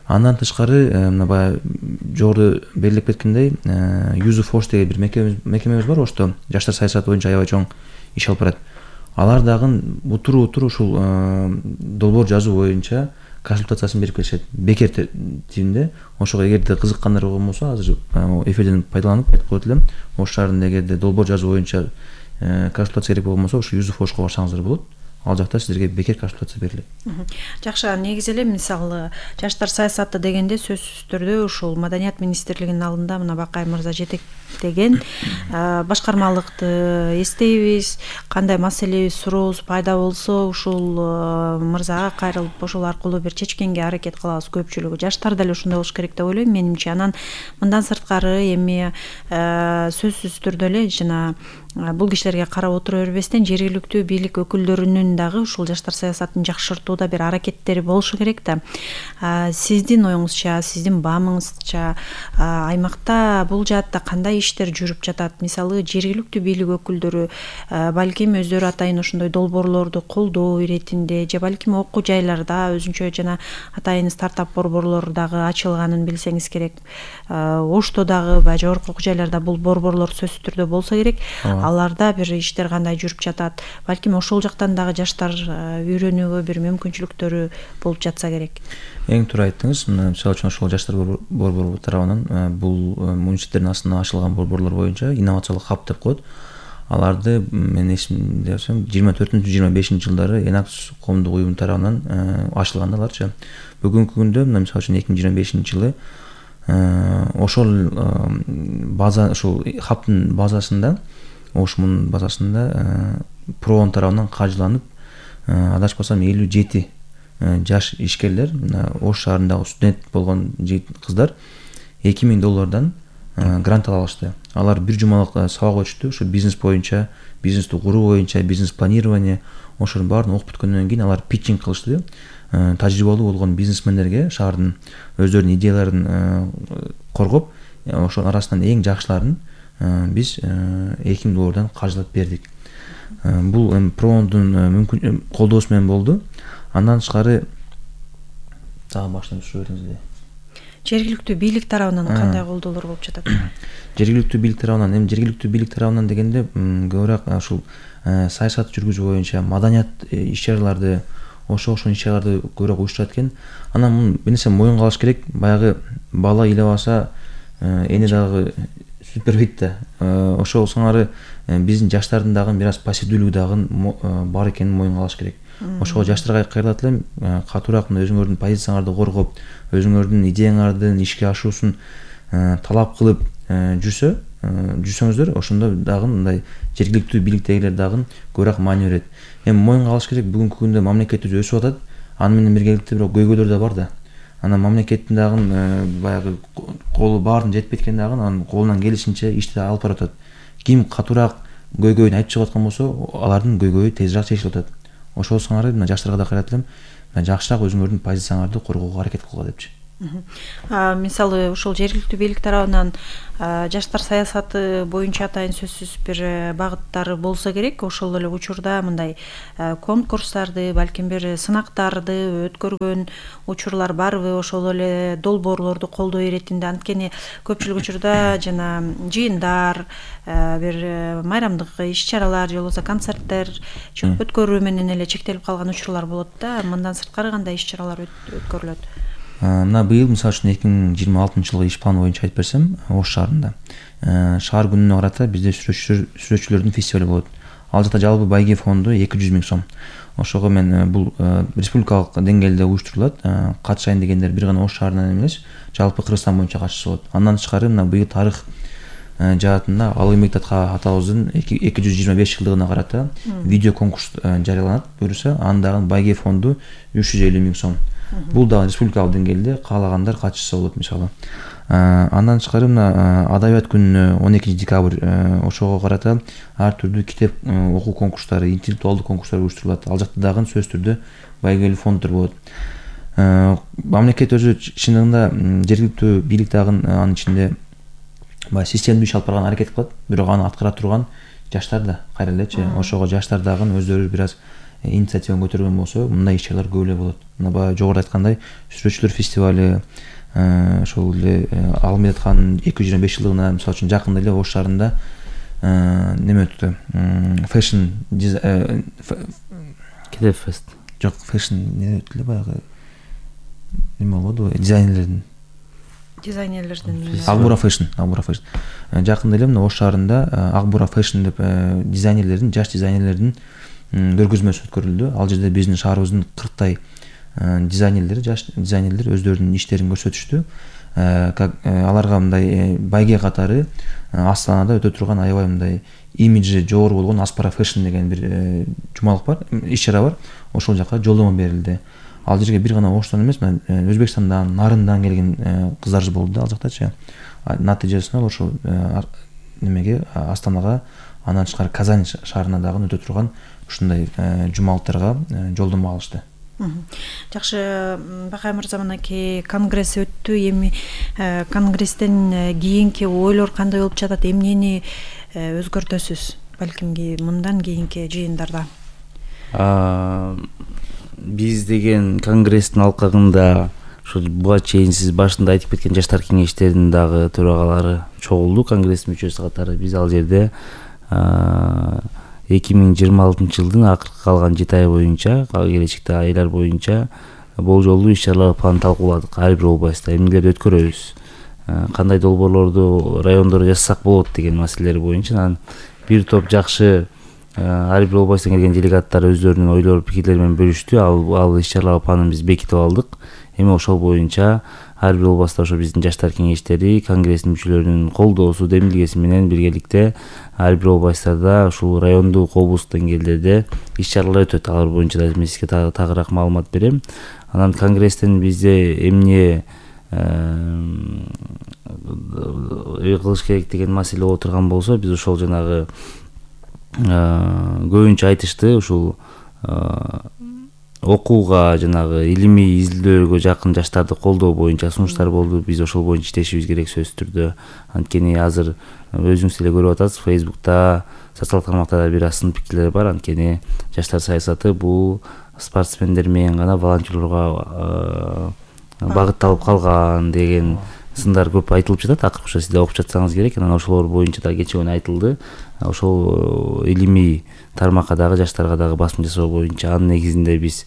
Андан тышкары мына баягы жогору белгилеп кеткендей Youth Force деген бир мекемебиз бар, ошто жаштар саясаты боюнча аябай чоң иш алып барат. Алар дагы утур ушул долбоор жазуу боюнча консультациясын берип келишет бекер типинде. Ошого эгерде кызыккандар болсо азыр эфирден пайдаланып айтып коет элем. Ош шаарында эгерде долбоор жазуу боюнча консультация керек болсо ушу Youth Force барсаңыздар болот. Ал жакта силерге бекер консультация берилет. Жакшы, негизи эле мисалы жаштар саясаты дегенде сөзсүз түрдө ушул Маданият министрлигинин алдында мына Бакай мырза жетектеген башкармалыкты эстейбиз. Кандай маселе сурообуз пайда болсо ушул мырзага кайрылып ошол аркылуу бир чечкенге аракет кылабыз. Көпчүлүгү жаштар деле ушундай болуш керек деп ойлойм менимче. Анан мындан сырткары эми сөзсүз түрдө эле жана бул кишилерге карап отура бербестен жергиликтүү бийлик өкүлдөрүнүн дагы ушул жаштар саясатын жакшыртууда бир аракеттери болушу керек да. Сиздин оюңузча, сиздин баамыңызча аймакта бул жаатта кандай иштер жүрүп жатат? Мисалы жергиликтүү бийлик өкүлдөрү балким өздөрү атайын ошондой долбоорлорду колдоо иретинде же балким окуу жайларда өзүнчө жана атайын стартап борборлор дагы ачылганын билсеңиз керек. Ошто дагы баягы жогорку окуу жайларда бул борборлор сөзсүз түрдө болсо керек. Аларда бир иштер кандай жүрүп жатат? Балким ошол жактан дагы жаштар үйрөнүүгө бир мүмкүнчүлүктөрү болуп жатса керек. Эң туура айттыңыз. Мисалы үчүн ошол жаштар борбору тарабынан бул муниципалитеттин астына ачылган борборлор боюнча инновациялык хаб деп коет. Аларды мен эсимде болсом 24-25 жылдары Enactus коомдук уюм тарабынан ачылган аларчы. Бүгүнкү күндө мисалы үчүн 2025 жылы ошол база, ошол хабтын базасында, ошмун базасында Проон тарабынан каржыланып, адашпасам 57 жаш ишкерлер, Ош шаарындагы студент болгон кыздар $2000 грант ала алышты. Алар бир жумалык сабак өтүштү, ошо бизнес боюнча, бизнести куруу боюнча, бизнес планирование, ошонун баарын окуп бүткөндөн кийин алар питчинг кылышты. Тажрыйбалуу болгон бизнесмендерге шаардын өздөрүнүн идеяларын коргоп, ошонун арасынан эң жакшыларын биз $2000 каржылап бердик. Бул Проондун мүмкүн колдоосу менен болду. Андан тышкары дагы баштан суроо бериңиз. Жергиликтүү бийлик тарабынан кандай колдоолор болуп жатат? Жергиликтүү бийлик тарабынан, жергиликтүү бийлик тарабынан дегенде көбүрөөк ушул саясат жүргүзүү боюнча маданият иш-чараларды, ошол иш-чараларды көбүрөөк уюштурат экен. Анан бир нерсе моюнга алыш керек. Баягы бала ыйлабаса эне дагы сүпөрбөйт да. Ошол сыңары биздин жаштардын дагы бир аз пассивдүүлүгү дагы бар экенин моюнга алыш керек. Ошого жаштарга кайрылат элем, катуураак өзүңөрдүн позицияларды коргоп, өзүңөрдүн идеяңардын ишке ашуусун талап кылып жүрсөңүздөр, ошондо дагы мындай жергиликтүү бийликтегилер дагы көбүрөөк маани берет. Эми моюнга алыш керек, бүгүнкү күндө мамлекетибиз өсүп атат. Аны менен биргеликте бирок көйгөйлөр да бар да. Анан мамлекеттин дагы баягы колу баарын жетпей кеткен дагы анын колунан келишинче ишти алып барып атат. Ким катуураак көйгөйүн айтып чыгып аткан болсо, алардын көйгөйү тезирээк чечилип атат. Ошол сыңары жаштарга да кайрат элем, жакшыраак өзүңөрдүн позицияларды коргоого аракет кылгыла депчи. Мисалы ушул жергиликтүү бийлик тарабынан жаштар саясаты боюнча атайын сөзсүз бир багыттары болсо керек. Ошол эле учурда мындай конкурстарды, балким бир сынактарды өткөргөн учурлар барбы? Ошол эле долбоорлорду колдоо иретинде, анткени көпчүлүк учурда жана жыйындар, бир майрамдык иш-чаралар же болбосо концерттер өткөрүү менен эле чектелип калган учурлар болот да. Мындан сырткары кандай иш-чаралар өткөрүлөт? Мына быйыл мисалы үчүн 2026 жылгы иш планы боюнча айтып берсем, Ош шаарында шаар күнүнө карата бизде сүрөтчүлөрдүн фестивали болот. Ал жакта жалпы байге фонду 200 000 сом. Ошого мен бул республикалык деңгээлде уюштурулат. Катышайын дегендер бир гана Ош шаарынан эмес, жалпы Кыргызстан боюнча катышса болот. Андан тышкары мына быйыл тарых жаатында Алы Мектатка атабыздын 225 жылдыгына карата видео конкурс жарыяланат буюрса, андагы байге фонду 350 000 сом. Бул да республикалык деңгээлде каалагандар катышса болот мисалы. Андан тышкары мына адабият күнүнө 12 декабрь ошого карата ар түрдүү китеп окуу конкурстары, интеллектуалдуу конкурстар уюштурулат. Ал жакта дагы сөзсүз түрдө байгелүү фонддор болот. Мамлекет өзү чындыгында жергиликтүү бийлик дагы анын ичинде системдүү иш алып барган аракет кылат, бирок аны аткара турган жаштар да кайра элечи. Ошого жаштар дагы өздөрү бир аз инициативаны көтөргөн болсо мындай иш-чаралар көп эле болот. Мына баягы жогоруда айткандай сүрөтчүлөр фестивалы, ошол эле Алымбет атканын 225 жылдыгына мисалы үчүн жакында эле Ош шаарында неме өттү. Fashion Кедеп фест. Жок, fashion не өттү эле баягы неме болду, дизайнерлердин Акбура Fashion. Жакында эле мына Ош шаарында Акбура Fashion деп дизайнерлердин, жаш дизайнерлердин көргөзмөсү өткөрүлдү. Ал жерде биздин шаарыбыздын 40 дизайнерлери, жаш дизайнерлер өздөрүнүн иштерин көрсөтүштү. Аларга мындай байге катары Астанада өтө турган аябай мындай имиджи жогору болгон Аспара Fashion деген бир жумалык бар, иш-чара бар. Ошол жака жолдомо берилди. Ал жерге бир гана Оштон эмес, Өзбекстандан, Нарындан келген кыздар болду да ал жактачы. Натыйжасында ошо немеге Астанага, андан тышкары Казань шаарына дагы өтө турган ушундай жумалыктарга жолдомо алышты. Жакшы, Бакай мырза, мынакей конгресс өттү. Эми конгресстен кийинки ойлор кандай болуп жатат? Эмнени өзгөртөсүз? Балкимки мындан кийинки жыйындарда. Биз деген конгресстин алкагында ушу буга чейин сиз башында айтып кеткен жаштар кеңештеринин дагы төрагалары чогулду, конгресстин мүчөсү катары. Биз ал жерде 2026 жылдын акыркы калган 7 ай боюнча, келечекте айлар боюнча болжолдуу иш-чаралар планын талкууладык. Ар бир областта эмнелерди өткөрөбүз, кандай долбоорлорду райондордо жасасак болот деген маселелер боюнча. Анан бир топ жакшы ар бир областтан келген делегаттар өздөрүнүн ойлор, пикирлери менен бөлүштү. Ал иш-чаралар планын биз бекитип алдык. Эми ошол боюнча ар бир областта ошо биздин жаштар кеңештери, конгресстин мүчөлөрүнүн колдоосу, демилгеси менен биргеликте ар бир областтарда, ушул райондук, облустук деңгээлдерде иш-чаралар өтөт. Алар боюнча да мен сизге тагыраак маалымат берем. Анан конгресстен бизде эмне кылыш керек деген маселе отурган болсо, биз ошол жанагы көбүнчө айтышты, ушул окууга, жанагы илимий изилдөөгө жакын жаштарды колдоо боюнча сунуштар болду. Биз ошол боюнча иштешибиз керек сөзсүз түрдө. Анткени азыр өзүңүз эле көрүп атасыз, Facebook'та, социалдык тармактарда бир аз сын пикирлер бар. Анткени жаштар саясаты бул спортсмендер менен гана, волонтерлорго багытталып калган деген сындар көп айтылып жатат. Акыркы сиз да окуп жатсаңыз керек. Анан ошолор боюнча да кечээ күнү айтылды. Ошол илимий тармакка дагы, жаштарга дагы басым жасоо боюнча, анын негизинде биз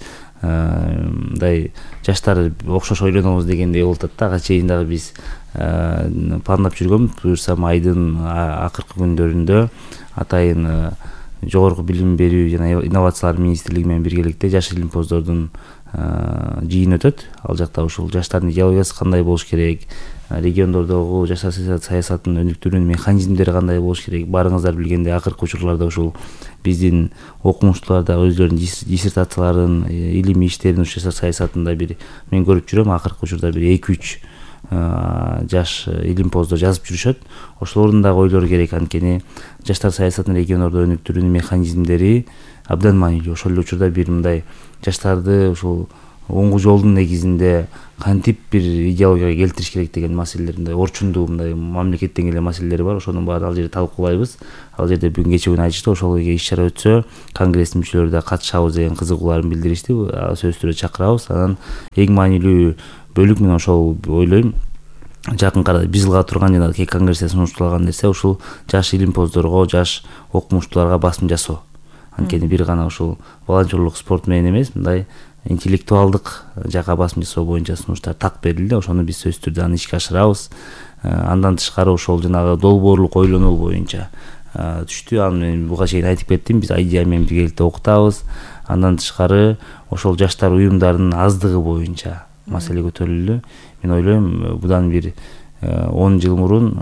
мындай жаштар окшош ойлонобуз дегендей болуп атат да. Ага чейин дагы биз пландап жүргөн, буюрсам айдын акыркы күндөрүндө атайын жогорку билим берүү жана инновациялар министрлиги менен биргеликте жаш илимпоздордун жыйын өтөт. Ал жакта ушул жаштардын идеологиясы кандай болуш керек, региондордогу жаштар саясатынын өнүктүрүүнүн механизмдери кандай болуш керек. Барыңыздар билгендей, акыркы учурларда ушул биздин окумуштуулар да өздөрүнүн диссертацияларын, илимий иштерин жаштар саясатында бир мен көрүп жүрөм. Акыркы учурда бир 2-3 жаш илимпоздор жазып жүрүшөт. Ошолордун дагы ойлору керек. Анткени жаштар саясатын региондордо өнүктүрүүнүн механизмдери абдан маанилүү. Ошол эле учурда бир мындай жаштарды ушул оңгу жолдун негизинде кантип бир идеологияга келтириш керек деген маселелеринде орчундуу мындай мамлекеттен келген маселелер бар. Ошонун баарын ал жерде талкуулайбыз. Ал жерде бүгүн кечээ күнү айтышты, ошол иш-чара өтсө конгресстин мүчөлөрү да катышабыз деген кызыгууларын билдиришти. Сөзсүз түрдө чакырабыз. Анан эң маанилүү бөлүк мен ошол ойлойм, жакынкы арада биз кыла турган жана кээ конгрессте сунушталган нерсе ушул жаш илимпоздорго, жаш окумуштууларга басым жасоо. Анткени бир гана ушул волонтерлук спорт менен эмес, мындай интеллектуалдык жакка басым жасоо боюнча сунуштар так берилди. Ошону биз сөзсүз түрдө аны ишке ашырабыз. Андан тышкары ошол жанагы долбоорлук ойлонуу боюнча түштү. Аны мен буга чейин айтып кеттим, биз айдия менен биргеликте окутабыз. Андан тышкары ошол жаштар уюмдарынын аздыгы боюнча маселе көтөрүлдү. Мен ойлойм, будан бир 10 жыл мурун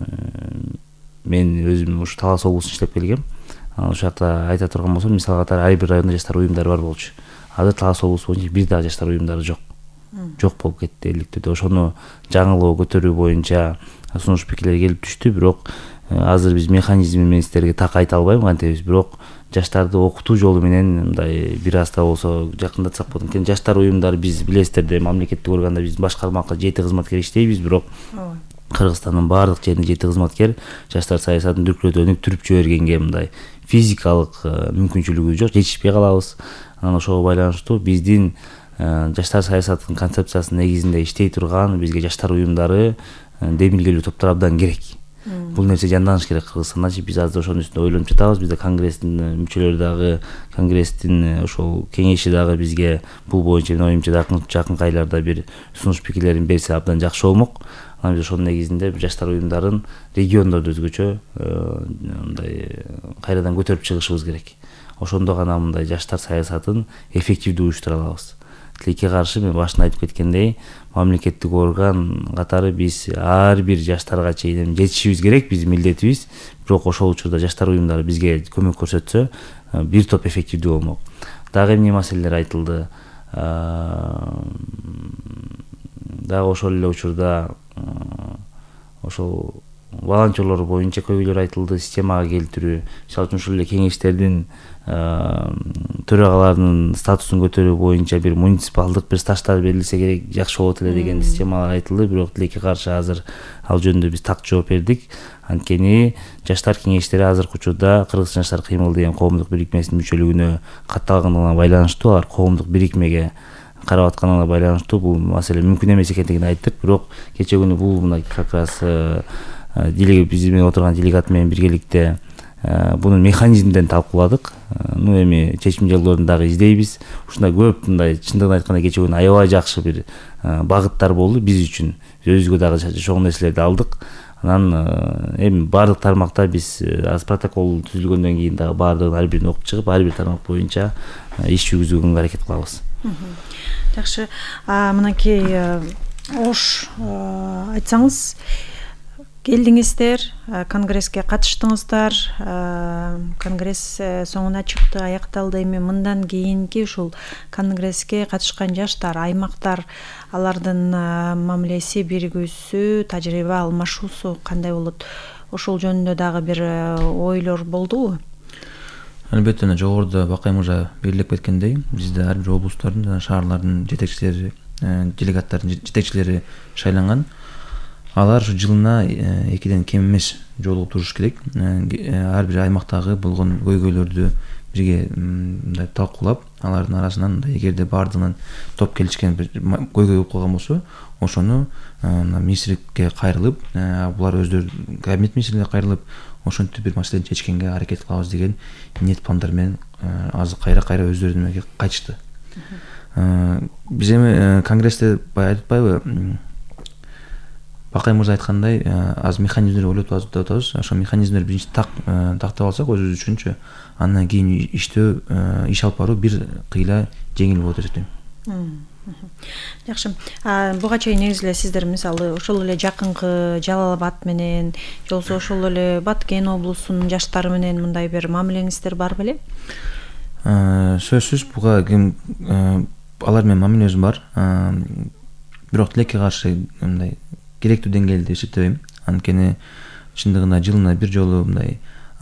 мен өзүм ушу Талас облусунда иштеп келгем. Ошол жакта айта турган болсом, мисалы катары ар бир райондо жаштар уюмдары бар болчу. Азыр Талас облусу боюнча бир дагы жаштар уюмдары жок. Жок болуп кетти электирде. Ошону жаңылоо көтөрүү боюнча сунуш пикирлер келип түштү. Бирок азыр биз механизми менен сиздерге так айта албайм кантебиз. Бирок жаштарды окутуу жолу менен мындай бир аз да болсо жакындатсак болот. Анткени жаштар уюмдары биз билесиздер, мамлекеттик органда биз башкармакка 7 кызматкер иштейбиз, бирок Кыргызстандын баардык жеринде 7 кызматкер жаштар саясатын дүркүрөтүп өнүктүрүп жибергенге мындай физикалык мүмкүнчүлүгү жок, жетишпей калабыз. Анан ошого байланыштуу биздин жаштар саясатынын концепциясынын негизинде иштей турган бизге жаштар уюмдары, демилгелүү топтор абдан керек. Бул нерсе жанданыш керек Кыргызстандачы. Биз азыр ошонун үстүндө ойлонуп жатабыз. Бизде конгресстин мүчөлөрү дагы, конгресстин ошол кеңеши дагы бизге бул боюнча менин оюмча жакынкы айларда бир сунуш пикирлерин берсе абдан жакшы болмок. Анан биз ошонун негизинде жаштар уюмдарын региондордо өзгөчө мындай кайрадан көтөрүп чыгышыбыз керек. Ошондо гана мындай жаштар саясатын эффективдүү уюштура алабыз. Тилекке каршы мен башында айтып кеткендей, мамлекеттик орган катары биз ар бир жаштарга чейин жетишибиз керек, биздин милдетибиз. Бирок ошол учурда жаштар уюмдары бизге көмөк көрсөтсө, бир топ эффективдүү болмок. Дагы эмне маселелер айтылды? Дагы ошол эле учурда ошол волонтерлор боюнча көйгөйлөр айтылды, системага келтирүү. Мисалы үчүн ушул эле кеңештердин төрагаларынын статусун көтөрүү боюнча бир муниципалдык бир стаждар берилсе керек, жакшы болот эле деген системалар айтылды. Бирок тилекке каршы азыр ал жөнүндө биз так жооп бердик. Анткени жаштар кеңештери азыркы учурда Кыргызстан жаштар кыймыл деген коомдук бирикмесинин мүчөлүгүнө катталганына байланыштуу, алар коомдук бирикмеге карап атканына байланыштуу бул маселе мүмкүн эмес экендигин айттык. Бирок кечээ күнү бул мына как раз биз менен отурган делегат менен биргеликте бунун механизмдерин талкууладык. Эми чечим жолдорун дагы издейбиз. Ушундай көп мындай чындыгын айтканда кечээ күнү аябай жакшы бир багыттар болду биз үчүн. Өзүбүзгө дагы чоң нерселерди алдык. Анан эми баардык тармакта биз аз протокол түзүлгөндөн кийин дагы баардыгын ар бирин окуп чыгып, ар бир тармак боюнча иш жүргүзүүгө аракет кылабыз. Жакшы. Мынакей ош айтсаңыз, келдиңиздер, конгресске катыштыңыздар, конгресс соңуна чыкты, аякталды. Эми мындан кийинки ушул конгресске катышкан жаштар, аймактар, алардын мамилеси, биригүүсү, тажрыйба алмашуусу кандай болот? Ошол жөнүндө дагы бир ойлор болдубу? Албетте, жогоруда Бакай мырза белгилеп кеткендей, бизде ар бир облустардын жана шаарлардын жетекчилери, делегаттардын жетекчилери шайланган. Алар жылына 2ден кем эмес жолугуп туруш керек. Ар бир аймактагы болгон көйгөйлөрдү бирге талкуулап, алардын арасынан эгерде баардыгынан топ келишкен бир көйгөй болуп калган болсо, ошону министрликке кайрылып, булар өздөрү кабинет министрлигине кайрылып, ошентип бир маселени чечкенге аракет кылабыз деген ниет пландар менен азыр кайра өздөрүнө кайтышты. Биз эми конгрессте баягы айтпайбы, Бакай мырза айткандай, аз механизмдер ойлоп атабыз. Ошол механизмдер биринчи тактап алсак өзүбүз үчүнчү, андан кийин иштөө, иш алып баруу бир кыйла жеңил болот деп эсептейм. Жакшы. Буга чейин негизи эле сиздер мисалы ошол эле жакынкы Жалал Абад менен, же болбосо ошол эле Баткен облусунун жаштары менен мындай бир мамилеңиздер бар беле? Сөзсүз буга алар менен мамилебиз бар. Бирок тилекке каршы мындай керектүү деңгээлде эсептебейм. Анткени чындыгында жылына бир жолу мындай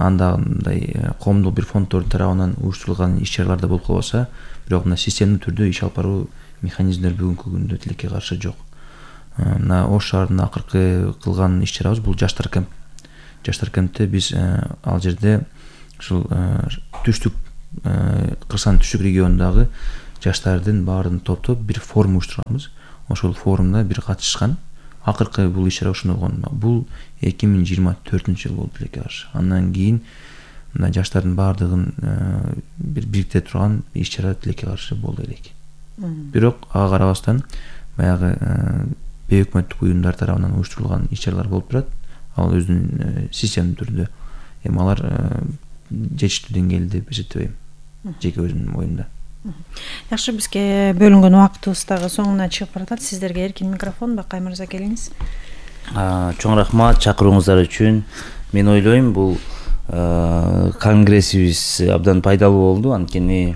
коомдук бир фонддор тарабынан уюштурулган иш-чараларда болуп калбаса, бирок мына системдүү түрдө иш алып баруу механизмдер бүгүнкү күндө тилекке каршы жок. Мына Ош шаарында акыркы кылган иш-чарабыз бул жаштар кемп. Жаштар кемпте биз ал жерде ушул түштүк Кыргызстандын түштүк регионундагы жаштардын баарын топтоп бир форум уюштурганбыз. Ошол форумда бир катышкан. Акыркы бул иш-чара ушундай болгон. Бул 2024 жыл болду тилекке каршы. Андан кийин мына жаштардын баардыгын бир бириктире турган иш-чара тилекке каршы болду элек. Бирок ага карабастан баягы бейөкмөттүк уюмдар тарабынан уюштурулган иш-чаралар болуп турат. Ал өзүнүн системдүү түрдө. Эми алар жетиштүү деңгээлде деп эсептебейм. Жеке өзүмдүн оюмда. Жакшы, бизге бөлүнгөн убактыбыз дагы соңуна чыгып баратат. Сиздерге эркин микрофон. Бакай мырза, келиңиз. Чоң рахмат чакырууңуздар үчүн. Мен ойлойм, бул конгрессибиз абдан пайдалуу болду. Анткени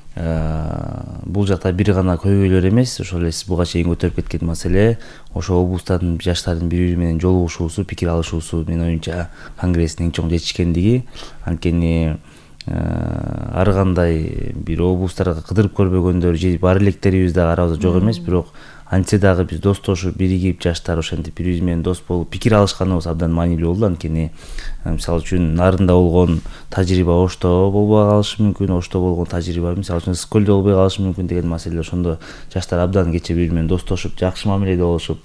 бул жакта бир гана көйгөйлөр эмес, ошол эле сиз буга чейин көтөрүп кеткен маселе, ошо облустардын жаштардын бири-бири менен жолугушуусу, пикир алышуусу менин оюмча конгресстин эң чоң жетишкендиги. Анткени ар кандай бир облустарга кыдырып көрбөгөндөр же бар электерибиз дагы арабызда жок эмес, бирок антсе дагы биз достошуп биригип жаштар ошентип бири биз менен дос болуп пикир алышканыбыз абдан маанилүү болду. Анткени мисалы үчүн нарында болгон тажрыйба Ошто болбой калышы мүмкүн, Ошто болгон тажрыйба мисалы үчүн Ысык көлдө болбой калышы мүмкүн деген маселе. Ошондо жаштар абдан кече бири бири менен достошуп, жакшы мамиледе болушуп,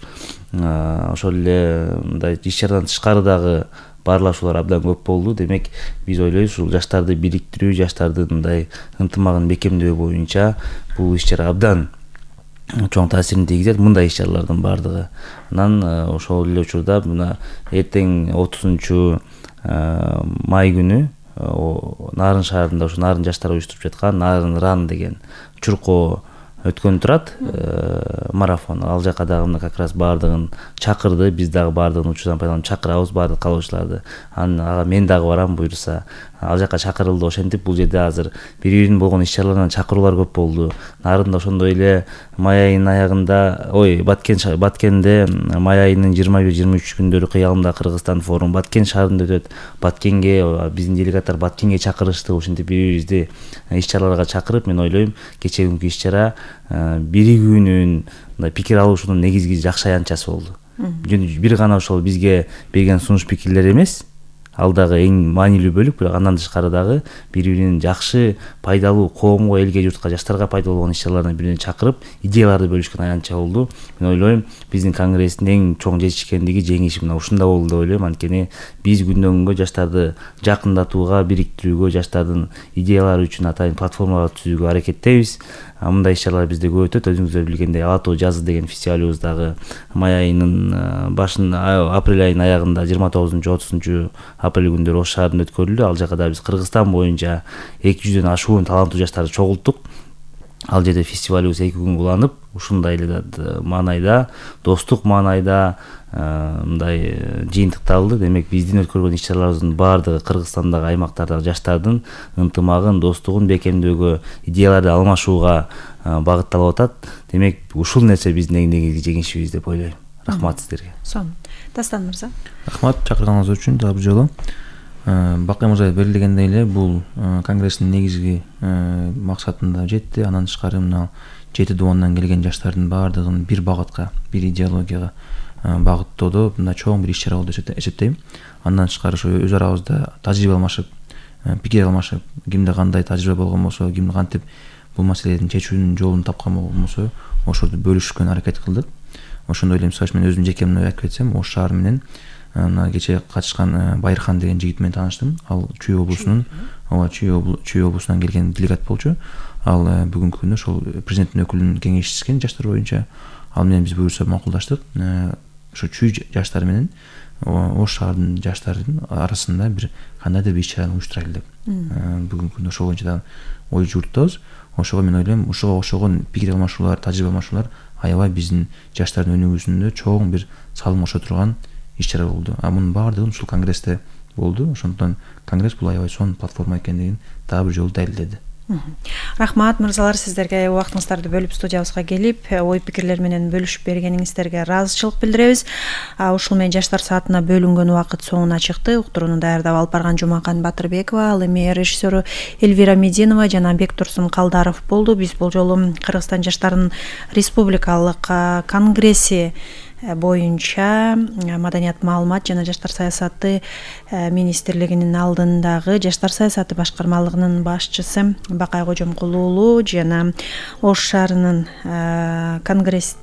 ошол эле мындай иш чарадан тышкары дагы баарлашуулар абдан көп болду. Демек биз ойлойбуз ушул жаштарды бириктирүү, жаштардын мындай ынтымагын бекемдөө боюнча бул иш чара абдан чоң таасирин тийгизет. Мындай иш чаралардын баардыгы. Анан ошол эле учурда мына эртең 30 май күнү Нарын шаарында ушу Нарын жаштары уюштуруп жаткан Нарын Ран деген чуркоо өткөн турат, марафон. Ал жака дагы мына как раз баардыгын чакырды, биз дагы баардыгын учурдан пайдаланып чакырабыз баардык калоочуларды. Ага мен дагы барам буюрса. Ал жака чакырылды. Ошентип бул жерде азыр бири-биринин болгон иш чараларынан чакыруулар көп болду. Нарында ошондой эле май айынын аягында, Баткенде май айынын 21-23 күндөрү кыялымда Кыргызстан форум Баткен шаарында өтөт. Баткенге биздин делегаттар Баткенге чакырышты. Ошентип бири-бирибизди иш чараларга чакырып, мен ойлойм, кечеги иш чара биригүүнүн, пикир алышуунун негизги жакшы аянтчасы болду. Бир гана ошол бизге берген сунуш пикирлер эмес, ал дагы эң маанилүү бөлүк, бирок андан тышкары дагы бири-биринин жакшы, пайдалуу коомго, элге, журтка, жаштарга пайдалуу болгон иш чаралардан бири-бирине чакырып, идеяларды бөлүшкөн аянтча болду. Мен ойлойм, биздин конгресстин эң чоң жетишкендиги, жеңиши мына ушунда болду деп ойлойм. Анткени биз күндөн күнгө жаштарды жакындатууга, бириктирүүгө, жаштардын идеялары үчүн атайын платформалар түзүүгө аракеттейбиз. Мындай иш чаралар бизде көп өтөт. Өзүңүздөр билгендей Ала тоо жазы деген фестивалыбыз дагы май айынын башында, апрель айынын аягында 29-30 апрель күндөрү Ош шаарында өткөрүлдү. Ал жака да биз Кыргызстан боюнча 200дөн ашуун таланттуу жаштарды чогулттук. Ал жерде фестивалыбыз 2 күн уланып, ушундай эле маанайда, достук маанайда мындай жыйынтыкталды. Демек биздин өткөргөн иш чараларыбыздын баардыгы Кыргызстандагы аймактардагы жаштардын ынтымагын, достугун бекемдөөгө, идеяларды алмашууга багытталып атат. Демек ушул нерсе биздин эң негизги жеңишибиз деп ойлойм. Рахмат сиздерге. Сонун. Дастан мырза. Рахмат чакырганыңыз үчүн дагы бир жолу. Бакай мырза белгилегендей эле бул конгресстин негизги максатына жетти. Андан тышкары мына 7 дуандан келген жаштардын баардыгын бир багытка, бир идеологияга багыттоодо мына чоң бир иш чара болду деп эсептейм. Андан тышкары ошо өз арабызда тажрыйба алмашып, пикир алмашып, кимде кандай тажрыйба болгон болсо, ким кантип бул маселенин чечүүнүн жолун тапкан болсо, ошорду бөлүшкөнгө аракет кылдык. Ошондой эле мисалы мен өзүм жеке айтып кетсем, Ош шаары менен мына кече катышкан Байырхан деген жигит менен тааныштым. Ал Чүй облусунун, Чүй облусунан келген делегат болчу. Ал бүгүнкү күндө ошол президенттин өкүлүнүн кеңешчиси жаштар боюнча. Ал менен биз буюрса макулдаштык. Ошо Чүй жаштары менен Ош шаарынын жаштарынын арасында бир кандайдыр бир иш чараны уюштурайлы деп. Бүгүнкү күндө ошол боюнча да ой журтабыз. Ошого мен ойлойм, ошого окшогон пикир алмашуулар, тажрыйба алмашуулар аябай биздин жаштардын өнүгүүсүндө чоң бир салым кошо турган иш чара болду. Мунун баардыгы ушул конгрессте болду. Ошондон конгресс бул аябай сонун платформа экендигин дагы бир жолу далилдеди. Рахмат мырзалар, сиздерге убактыңыздарды бөлүп студиябызга келип, ой пикирлер менен бөлүшүп бергениңиздерге ыраазычылык билдиребиз. Ушул менен жаштар саатына бөлүнгөн убакыт соңуна чыкты. Уктурууну даярдап алып барган Жумакан Батырбекова, ал эми режиссеру Эльвира Мединова жана Бектурсун Калдаров болду. Биз бул жолу Кыргызстан жаштарынын республикалык конгресси боюнча Маданият, маалымат жана жаштар саясаты министрлигинин алдындагы жаштар саясаты башкармалыгынын башчысы Бакай Кожомкул уулу жана Ош шаарынын конгресс